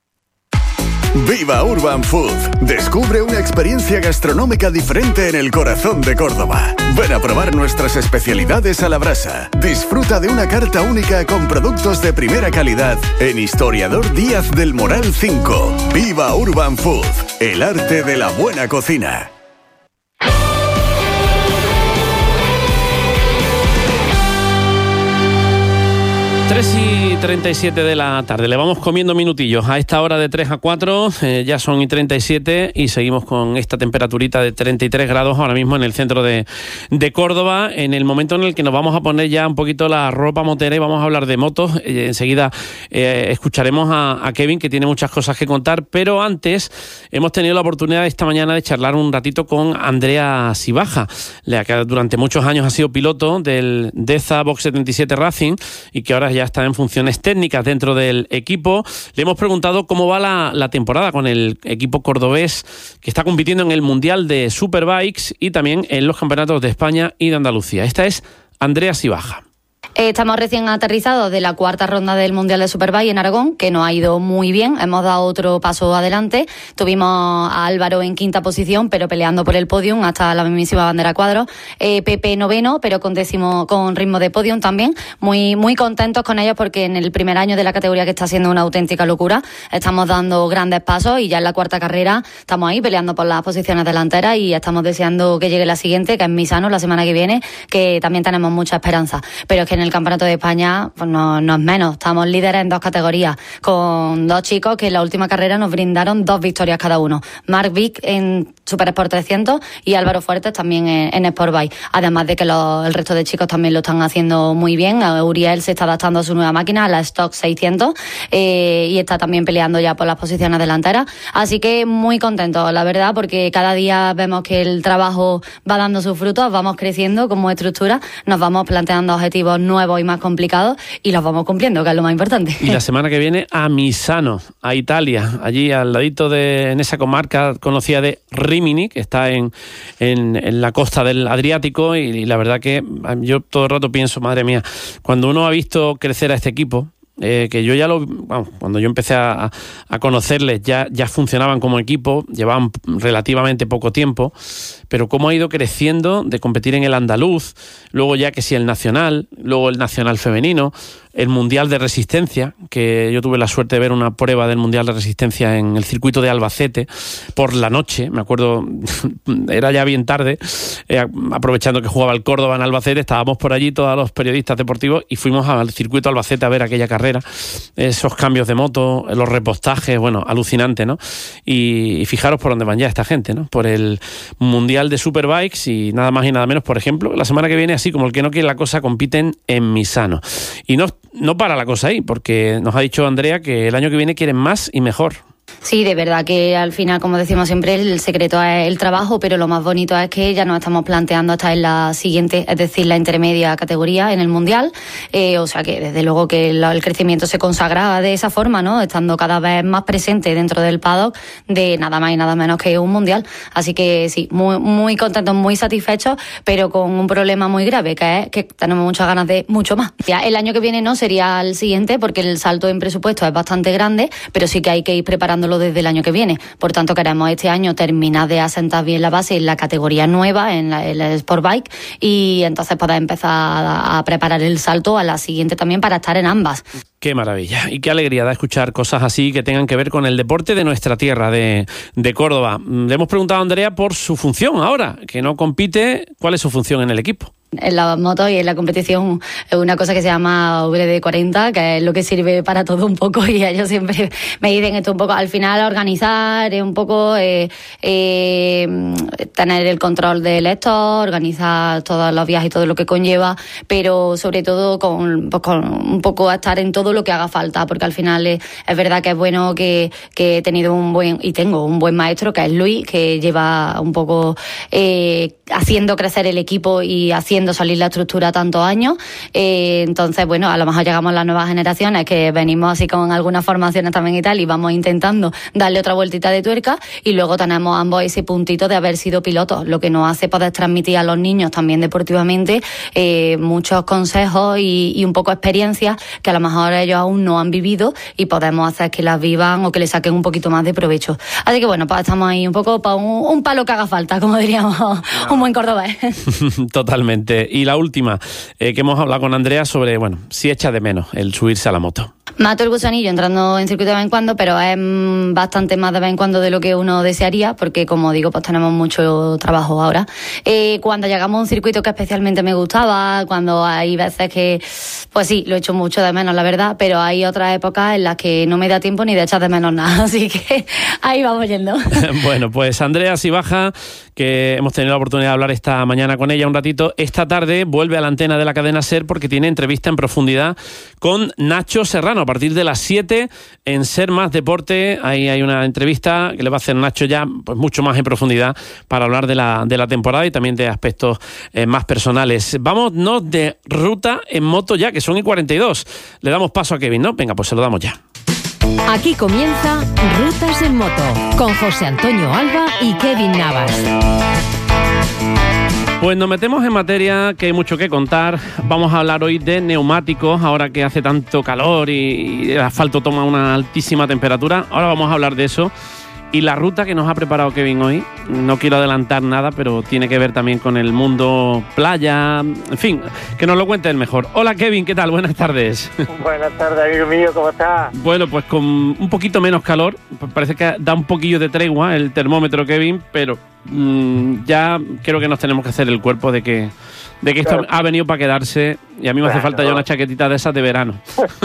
Viva Urban Food. Descubre una experiencia gastronómica diferente en el corazón de Córdoba. Ven a probar nuestras especialidades a la brasa. Disfruta de una carta única con productos de primera calidad en Historiador Díaz del Moral cinco. Viva Urban Food. El arte de la buena cocina. tres y treinta y siete de la tarde. Le vamos comiendo minutillos a esta hora de tres a cuatro. Eh, ya son y treinta y siete y seguimos con esta temperaturita de treinta y tres grados ahora mismo en el centro de, de Córdoba, en el momento en el que nos vamos a poner ya un poquito la ropa motera y vamos a hablar de motos. Eh, enseguida eh, escucharemos a, a Kevin, que tiene muchas cosas que contar, pero antes hemos tenido la oportunidad esta mañana de charlar un ratito con Andrea Sibaja, la que durante muchos años ha sido piloto del Deza Box setenta y siete Racing y que ahora ya está en funciones técnicas dentro del equipo. Le hemos preguntado cómo va la, la temporada con el equipo cordobés, que está compitiendo en el Mundial de Superbikes y también en los campeonatos de España y de Andalucía. Esta es Andrea Sibaja. Estamos recién aterrizados de la cuarta ronda del Mundial de Superbike en Aragón, que nos ha ido muy bien. Hemos dado otro paso adelante. Tuvimos a Álvaro en quinta posición, pero peleando por el podium hasta la mismísima bandera cuadro. Eh, Pepe noveno, pero con décimo, con ritmo de podium también. Muy, muy contentos con ellos porque en el primer año de la categoría, que está siendo una auténtica locura, estamos dando grandes pasos y ya en la cuarta carrera estamos ahí peleando por las posiciones delanteras y estamos deseando que llegue la siguiente, que es Misano, la semana que viene, que también tenemos mucha esperanza. Pero es que en el Campeonato de España pues no, no es menos. Estamos líderes en dos categorías, con dos chicos que en la última carrera nos brindaron dos victorias cada uno. Marc Vic en Super Sport trescientos y Álvaro Fuertes también en, en Sportbike. Además de que los, el resto de chicos también lo están haciendo muy bien. Uriel se está adaptando a su nueva máquina, a la Stock seiscientos, eh, y está también peleando ya por las posiciones delanteras. Así que muy contentos, la verdad, porque cada día vemos que el trabajo va dando sus frutos, vamos creciendo como estructura, nos vamos planteando objetivos nuevos y más complicados y los vamos cumpliendo, que es lo más importante. Y la semana que viene a Misano, a Italia, allí al ladito de, en esa comarca conocida de Rimini, que está en, en, en la costa del Adriático, y, y la verdad que yo todo el rato pienso, madre mía, cuando uno ha visto crecer a este equipo, Eh, que yo ya lo, bueno, cuando yo empecé a, a conocerles ya, ya funcionaban como equipo, llevaban relativamente poco tiempo, pero cómo ha ido creciendo de competir en el andaluz, luego ya que sí el nacional, luego el nacional femenino, el mundial de resistencia, que yo tuve la suerte de ver una prueba del mundial de resistencia en el circuito de Albacete por la noche, me acuerdo, era ya bien tarde, eh, aprovechando que jugaba el Córdoba en Albacete, estábamos por allí todos los periodistas deportivos y fuimos al circuito Albacete a ver aquella carrera, esos cambios de moto, los repostajes, bueno, alucinante, ¿no? Y, y fijaros por dónde van ya esta gente, ¿no? Por el Mundial de Superbikes y nada más y nada menos, por ejemplo, la semana que viene, así como el que no quiere la cosa, compiten en Misano. Y no, no para la cosa ahí, porque nos ha dicho Andrea que el año que viene quieren más y mejor. Sí, de verdad que al final, como decimos siempre, el secreto es el trabajo, pero lo más bonito es que ya nos estamos planteando estar en la siguiente, es decir, la intermedia categoría en el Mundial, eh, o sea que desde luego que el, el crecimiento se consagra de esa forma, ¿no? Estando cada vez más presente dentro del paddock de nada más y nada menos que un Mundial. Así que sí, muy, muy contentos, muy satisfechos, pero con un problema muy grave, que es que tenemos muchas ganas de mucho más. Ya el año que viene no sería el siguiente, porque el salto en presupuesto es bastante grande, pero sí que hay que ir preparándolo desde el año que viene. Por tanto, queremos este año terminar de asentar bien la base en la categoría nueva, en la, en la Sport Bike, y entonces poder empezar a, a preparar el salto a la siguiente también para estar en ambas. Qué maravilla y qué alegría da escuchar cosas así que tengan que ver con el deporte de nuestra tierra, de, de Córdoba. Le hemos preguntado a Andrea por su función ahora, que no compite. ¿Cuál es su función en el equipo? En la moto y en la competición es una cosa que se llama W D cuarenta, que es lo que sirve para todo un poco, y ellos siempre me dicen esto un poco, al final organizar, un poco eh, eh, tener el control del lector, organizar todos los viajes y todo lo que conlleva, pero sobre todo con, pues con un poco estar en todo lo que haga falta, porque al final es, es verdad que es bueno que, que he tenido un buen, y tengo un buen maestro, que es Luis, que lleva un poco eh, haciendo crecer el equipo y haciendo salir la estructura tantos años, eh, entonces bueno, a lo mejor llegamos a las nuevas generaciones que venimos así con algunas formaciones también y tal, y vamos intentando darle otra vueltita de tuerca, y luego tenemos ambos ese puntito de haber sido pilotos, lo que nos hace poder transmitir a los niños también deportivamente eh, muchos consejos y, y un poco experiencias que a lo mejor ellos aún no han vivido, y podemos hacer que las vivan o que le saquen un poquito más de provecho. Así que bueno, pues estamos ahí un poco para un, un palo que haga falta, como diríamos no. un buen cordobés. Totalmente. Y la última, eh, que hemos hablado con Andrea sobre, bueno, si echa de menos el subirse a la moto. Mato el gusanillo entrando en circuito de vez en cuando, pero es bastante más de vez en cuando de lo que uno desearía, porque como digo, pues tenemos mucho trabajo ahora. Eh, cuando llegamos a un circuito que especialmente me gustaba, cuando hay veces que, pues sí, lo echo mucho de menos, la verdad, pero hay otras épocas en las que no me da tiempo ni de echar de menos nada, así que ahí vamos yendo. Bueno, pues Andrea Sibaja, que hemos tenido la oportunidad de hablar esta mañana con ella un ratito, esta tarde vuelve a la antena de la cadena SER porque tiene entrevista en profundidad con Nacho Serrano a partir de las siete en Ser Más Deporte. Ahí hay una entrevista que le va a hacer Nacho ya pues mucho más en profundidad para hablar de la, de la temporada y también de aspectos eh, más personales. Vámonos de ruta en moto ya, que son y cuarenta y dos. Le damos paso a Kevin, ¿no? Venga, pues se lo damos ya. Aquí comienza Rutas en Moto con José Antonio Alba y Kevin Navas. Pues nos metemos en materia, que hay mucho que contar. Vamos a hablar hoy de neumáticos, ahora que hace tanto calor y el asfalto toma una altísima temperatura. Ahora vamos a hablar de eso. Y la ruta que nos ha preparado Kevin hoy, no quiero adelantar nada, pero tiene que ver también con el mundo playa, en fin, que nos lo cuente él mejor. Hola Kevin, ¿qué tal? Buenas tardes. Buenas tardes, amigo mío, ¿cómo estás? Bueno, pues con un poquito menos calor, parece que da un poquillo de tregua el termómetro, Kevin, pero mmm, ya creo que nos tenemos que hacer el cuerpo de que, de que esto claro. ha venido para quedarse, y a mí me claro. hace falta ya una chaquetita de esas de verano.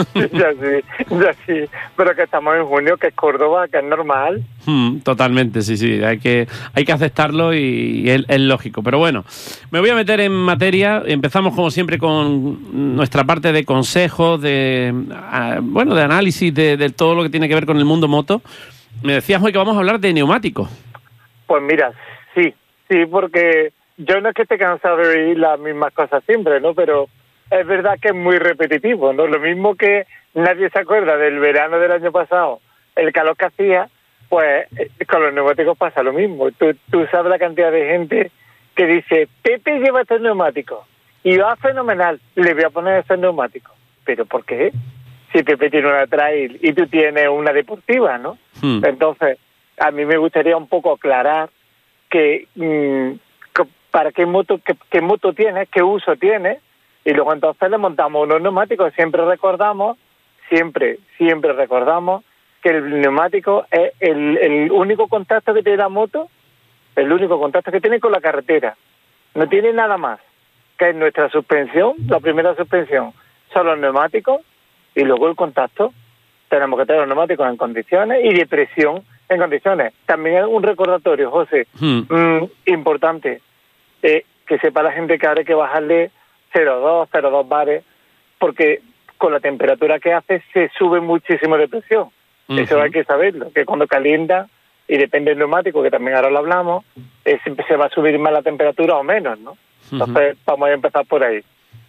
ya sí, ya sí, pero que estamos en junio, que es Córdoba, que es normal. Hmm, totalmente, sí, sí, hay que, hay que aceptarlo y, y es, es lógico. Pero bueno, me voy a meter en materia. Empezamos como siempre con nuestra parte de consejos, de uh, bueno, de análisis de, de todo lo que tiene que ver con el mundo moto. Me decías hoy que vamos a hablar de neumáticos. Pues mira, sí, sí, porque yo no es que esté cansado de oír las mismas cosas siempre, ¿no? Pero es verdad que es muy repetitivo, ¿no? Lo mismo que nadie se acuerda del verano del año pasado, el calor que hacía, pues con los neumáticos pasa lo mismo. Tú, tú sabes la cantidad de gente que dice, Pepe lleva este neumático y va fenomenal, le voy a poner este neumático. ¿Pero por qué? Si Pepe tiene una trail y tú tienes una deportiva, ¿no? Hmm. Entonces, a mí me gustaría un poco aclarar que, mmm, que para qué moto, qué, qué moto tienes, qué uso tienes, y luego entonces le montamos unos neumáticos. Siempre recordamos, siempre, siempre recordamos que el neumático es el, el único contacto que tiene la moto, el único contacto que tiene con la carretera. No tiene nada más, que es nuestra suspensión, la primera suspensión, son los neumáticos, y luego el contacto. Tenemos que tener los neumáticos en condiciones y de presión en condiciones. También es un recordatorio, José, hmm. mmm, importante, eh, que sepa la gente que ahora hay que bajarle cero coma dos, cero coma dos bares, porque con la temperatura que hace se sube muchísimo de presión. Uh-huh. Eso hay que saberlo, que cuando calienta, y depende del neumático, que también ahora lo hablamos, eh, se va a subir más la temperatura o menos, ¿no? Entonces, uh-huh. vamos a empezar por ahí.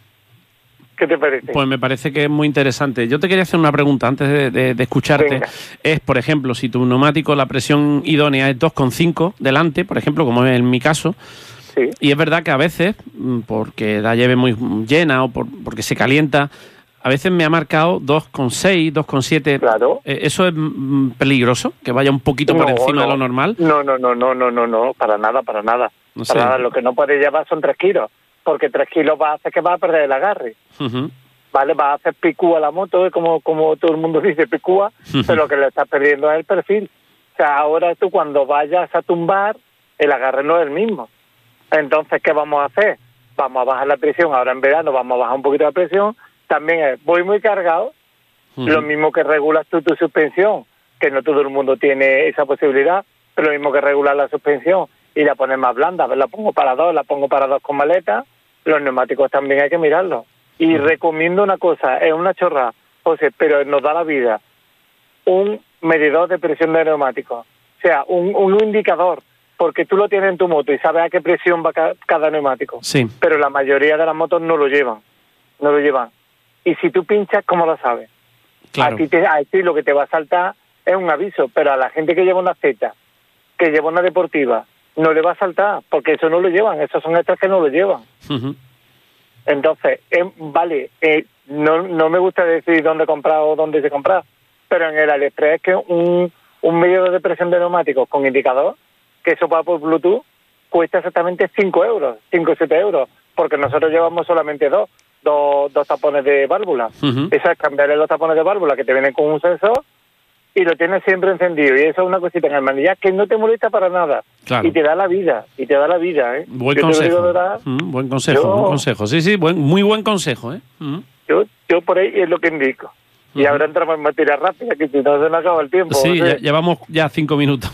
¿Qué te parece? Pues me parece que es muy interesante. Yo te quería hacer una pregunta antes de, de, de escucharte. Venga. Es, por ejemplo, si tu neumático, la presión idónea es dos coma cinco delante, por ejemplo, como es en mi caso, sí. Y es verdad que a veces, porque la lleve muy llena o por, porque se calienta, a veces me ha marcado dos coma seis, dos coma siete. Claro. ¿Eso es peligroso? ¿Que vaya un poquito no, por encima no. de lo normal? No, no, no, no, no, no, no, para nada, para nada. No para sé. nada. Lo que no puede llevar son tres kilos. Porque tres kilos va a hacer que va a perder el agarre. Uh-huh. ¿Vale? Va a hacer picúa a la moto, como, como todo el mundo dice, picúa, uh-huh. Pero lo que le estás perdiendo es el perfil. O sea, ahora tú cuando vayas a tumbar, el agarre no es el mismo. Entonces, ¿qué vamos a hacer? Vamos a bajar la presión. Ahora en verano vamos a bajar un poquito la presión. También es, voy muy cargado, uh-huh. Lo mismo que regulas tú tu suspensión, que no todo el mundo tiene esa posibilidad, pero lo mismo que regular la suspensión y la poner más blanda. La pongo para dos, la pongo para dos con maleta. Los neumáticos también hay que mirarlos. Y uh-huh. Recomiendo una cosa, es una chorrada, José, pero nos da la vida. Un medidor de presión de neumáticos. O sea, un, un indicador, porque tú lo tienes en tu moto y sabes a qué presión va ca- cada neumático. Sí. Pero la mayoría de las motos no lo llevan. No lo llevan. Y si tú pinchas, ¿cómo lo sabes? Claro. A ti, te, a ti lo que te va a saltar es un aviso, pero a la gente que lleva una Z, que lleva una deportiva, no le va a saltar, porque eso no lo llevan, esos son extras que no lo llevan. Uh-huh. Entonces, eh, vale, eh, no no me gusta decir dónde comprar o dónde se comprar, pero en el AliExpress es que un, un medidor de presión de neumáticos con indicador, que eso va por Bluetooth, cuesta exactamente cinco euros, cinco o siete euros, porque nosotros llevamos solamente dos, dos, dos tapones de válvula. Uh-huh. Eso es cambiarle los tapones de válvula que te vienen con un sensor, y lo tienes siempre encendido, y eso es una cosita en el manillar que no te molesta para nada. Claro. Y te da la vida, y te da la vida, ¿eh? Buen yo consejo. Digo, ¿verdad? Mm, buen consejo, yo, buen consejo. Sí, sí, buen, muy buen consejo, ¿eh? Mm. Yo, yo por ahí es lo que indico. Uh-huh. Y ahora entramos en materia rápida, que si no se nos acaba el tiempo. Sí, ¿no? ya, llevamos ya cinco minutos.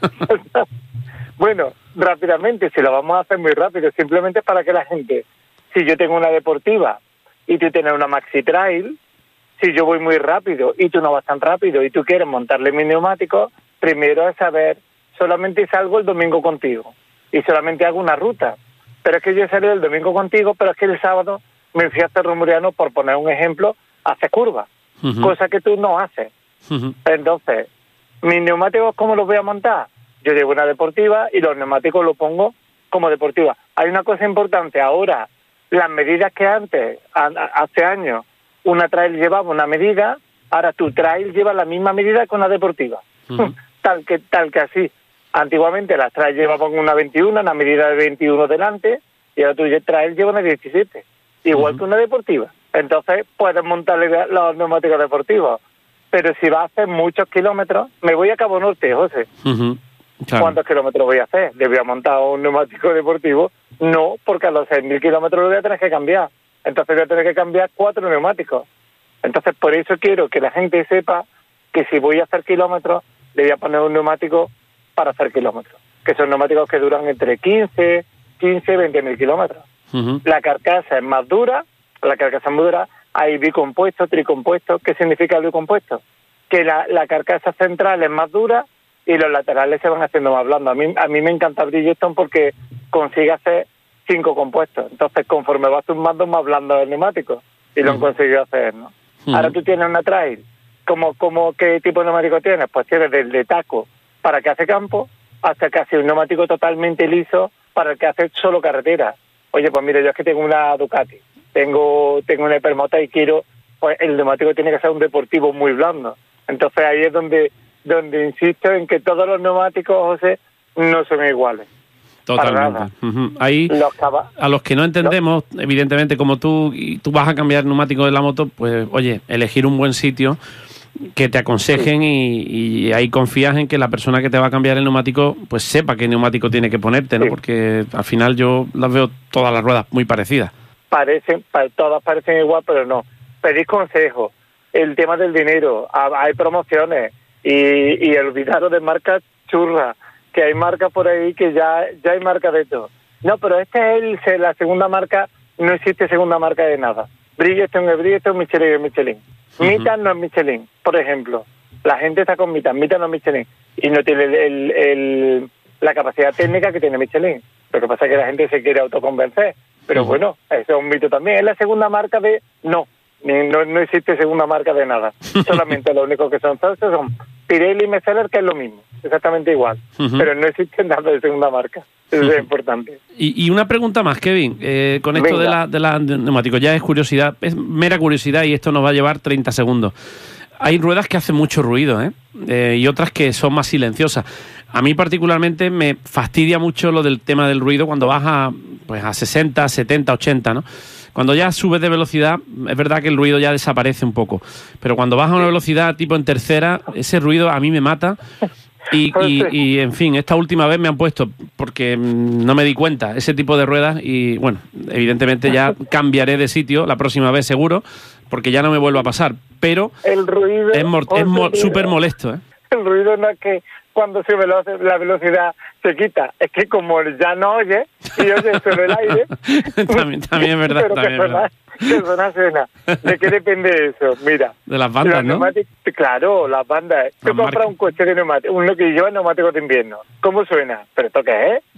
Bueno, rápidamente, si lo vamos a hacer muy rápido, simplemente para que la gente, si yo tengo una deportiva y tú tienes una Maxi Trail, si yo voy muy rápido y tú no vas tan rápido y tú quieres montarle mi neumático, primero es saber, solamente salgo el domingo contigo y solamente hago una ruta. Pero es que yo salí el domingo contigo, pero es que el sábado me fui hasta Rumuriano, por poner un ejemplo, hace curvas, uh-huh. Cosa que tú no haces. Uh-huh. Entonces, ¿mis neumáticos cómo los voy a montar? Yo llevo una deportiva y los neumáticos los pongo como deportiva. Hay una cosa importante ahora, las medidas que antes, a, a, hace años, una trail llevaba una medida, ahora tu trail lleva la misma medida que una deportiva. Uh-huh. tal que tal que así. Antiguamente las trail llevaban una veintiuno, una medida de veintiuno delante, y ahora tu trail lleva una diecisiete, igual uh-huh. que una deportiva. Entonces puedes montarle los neumáticos deportivos. Pero si vas a hacer muchos kilómetros, me voy a Cabo Norte, José. Uh-huh. Claro. ¿Cuántos kilómetros voy a hacer? ¿Le voy a montar un neumático deportivo? No, porque a los seis mil kilómetros lo voy a tener que cambiar. Entonces voy a tener que cambiar cuatro neumáticos. Entonces por eso quiero que la gente sepa que si voy a hacer kilómetros, le voy a poner un neumático para hacer kilómetros. Que son neumáticos que duran entre quince, quince, veinte mil kilómetros. Uh-huh. La carcasa es más dura, la carcasa es muy dura, hay bicompuesto, tricompuesto. ¿Qué significa el bicompuesto? Que la, la carcasa central es más dura y los laterales se van haciendo más blandos. A mí, a mí me encanta Bridgestone porque consigue hacer cinco compuestos. Entonces, conforme vas tumbando, más blando el neumático. Y lo han conseguido hacer, ¿no? Uh-huh. Ahora tú tienes una trail. ¿Cómo, cómo, ¿Qué tipo de neumático tienes? Pues tienes desde taco para que hace campo hasta casi un neumático totalmente liso para el que hace solo carretera. Oye, pues mira, yo es que tengo una Ducati, tengo tengo una Hipermota y quiero, pues el neumático tiene que ser un deportivo muy blando. Entonces ahí es donde donde insisto en que todos los neumáticos, José, no son iguales. Totalmente. Uh-huh. Ahí, los caba- a los que no entendemos, los... evidentemente, como tú, y tú vas a cambiar neumático de la moto, pues, oye, elegir un buen sitio que te aconsejen sí. y, y ahí confías en que la persona que te va a cambiar el neumático, pues sepa qué neumático tiene que ponerte, ¿no? Sí. Porque al final yo las veo todas las ruedas muy parecidas. Parecen, todas parecen igual, pero no. Pedís consejos. El tema del dinero, hay promociones y, y olvidaros de marcas churras, que hay marcas por ahí que ya ya hay marcas de todo. No, pero esta es el, la segunda marca, no existe segunda marca de nada. Bridgestone es Bridgestone, Michelin es Michelin. Uh-huh. Mitan no es Michelin, por ejemplo. La gente está con mitad, mitad no Michelin, y no tiene el, el, el, la capacidad técnica que tiene Michelin. Lo que pasa es que la gente se quiere autoconvencer. Pero bueno, eso es un mito también. Es la segunda marca de... No, ni, no, no existe segunda marca de nada. Solamente lo único que son falsos son Pirelli y Metzeler, que es lo mismo, exactamente igual. Uh-huh. Pero no existe nada de segunda marca. Eso uh-huh. es importante. Y, y una pregunta más, Kevin. Eh, con esto Venga. de la, de la neumáticos, ya es curiosidad, es mera curiosidad y esto nos va a llevar treinta segundos. Hay ruedas que hacen mucho ruido, ¿eh? Eh, y otras que son más silenciosas. A mí particularmente me fastidia mucho lo del tema del ruido cuando vas a, pues a sesenta, setenta, ochenta, ¿no? Cuando ya subes de velocidad, es verdad que el ruido ya desaparece un poco. Pero cuando vas a una velocidad tipo en tercera, ese ruido a mí me mata. Y, y, y, en fin, esta última vez me han puesto, porque no me di cuenta, ese tipo de ruedas y, bueno, evidentemente ya cambiaré de sitio la próxima vez seguro, porque ya no me vuelvo a pasar. Pero el ruido es, mor- es mo- súper molesto, ¿eh? El ruido no es que cuando sube la velocidad se quita, es que como ya no oye y oye solo el aire. también, también es verdad. Pero también que es verdad. ¿Qué suena, suena? ¿De qué depende eso? Mira. De las bandas, ¿no? Claro, las bandas. Tú compras un coche de neumáticos, uno que lleva neumáticos de invierno. ¿Cómo suena? ¿Pero esto qué es?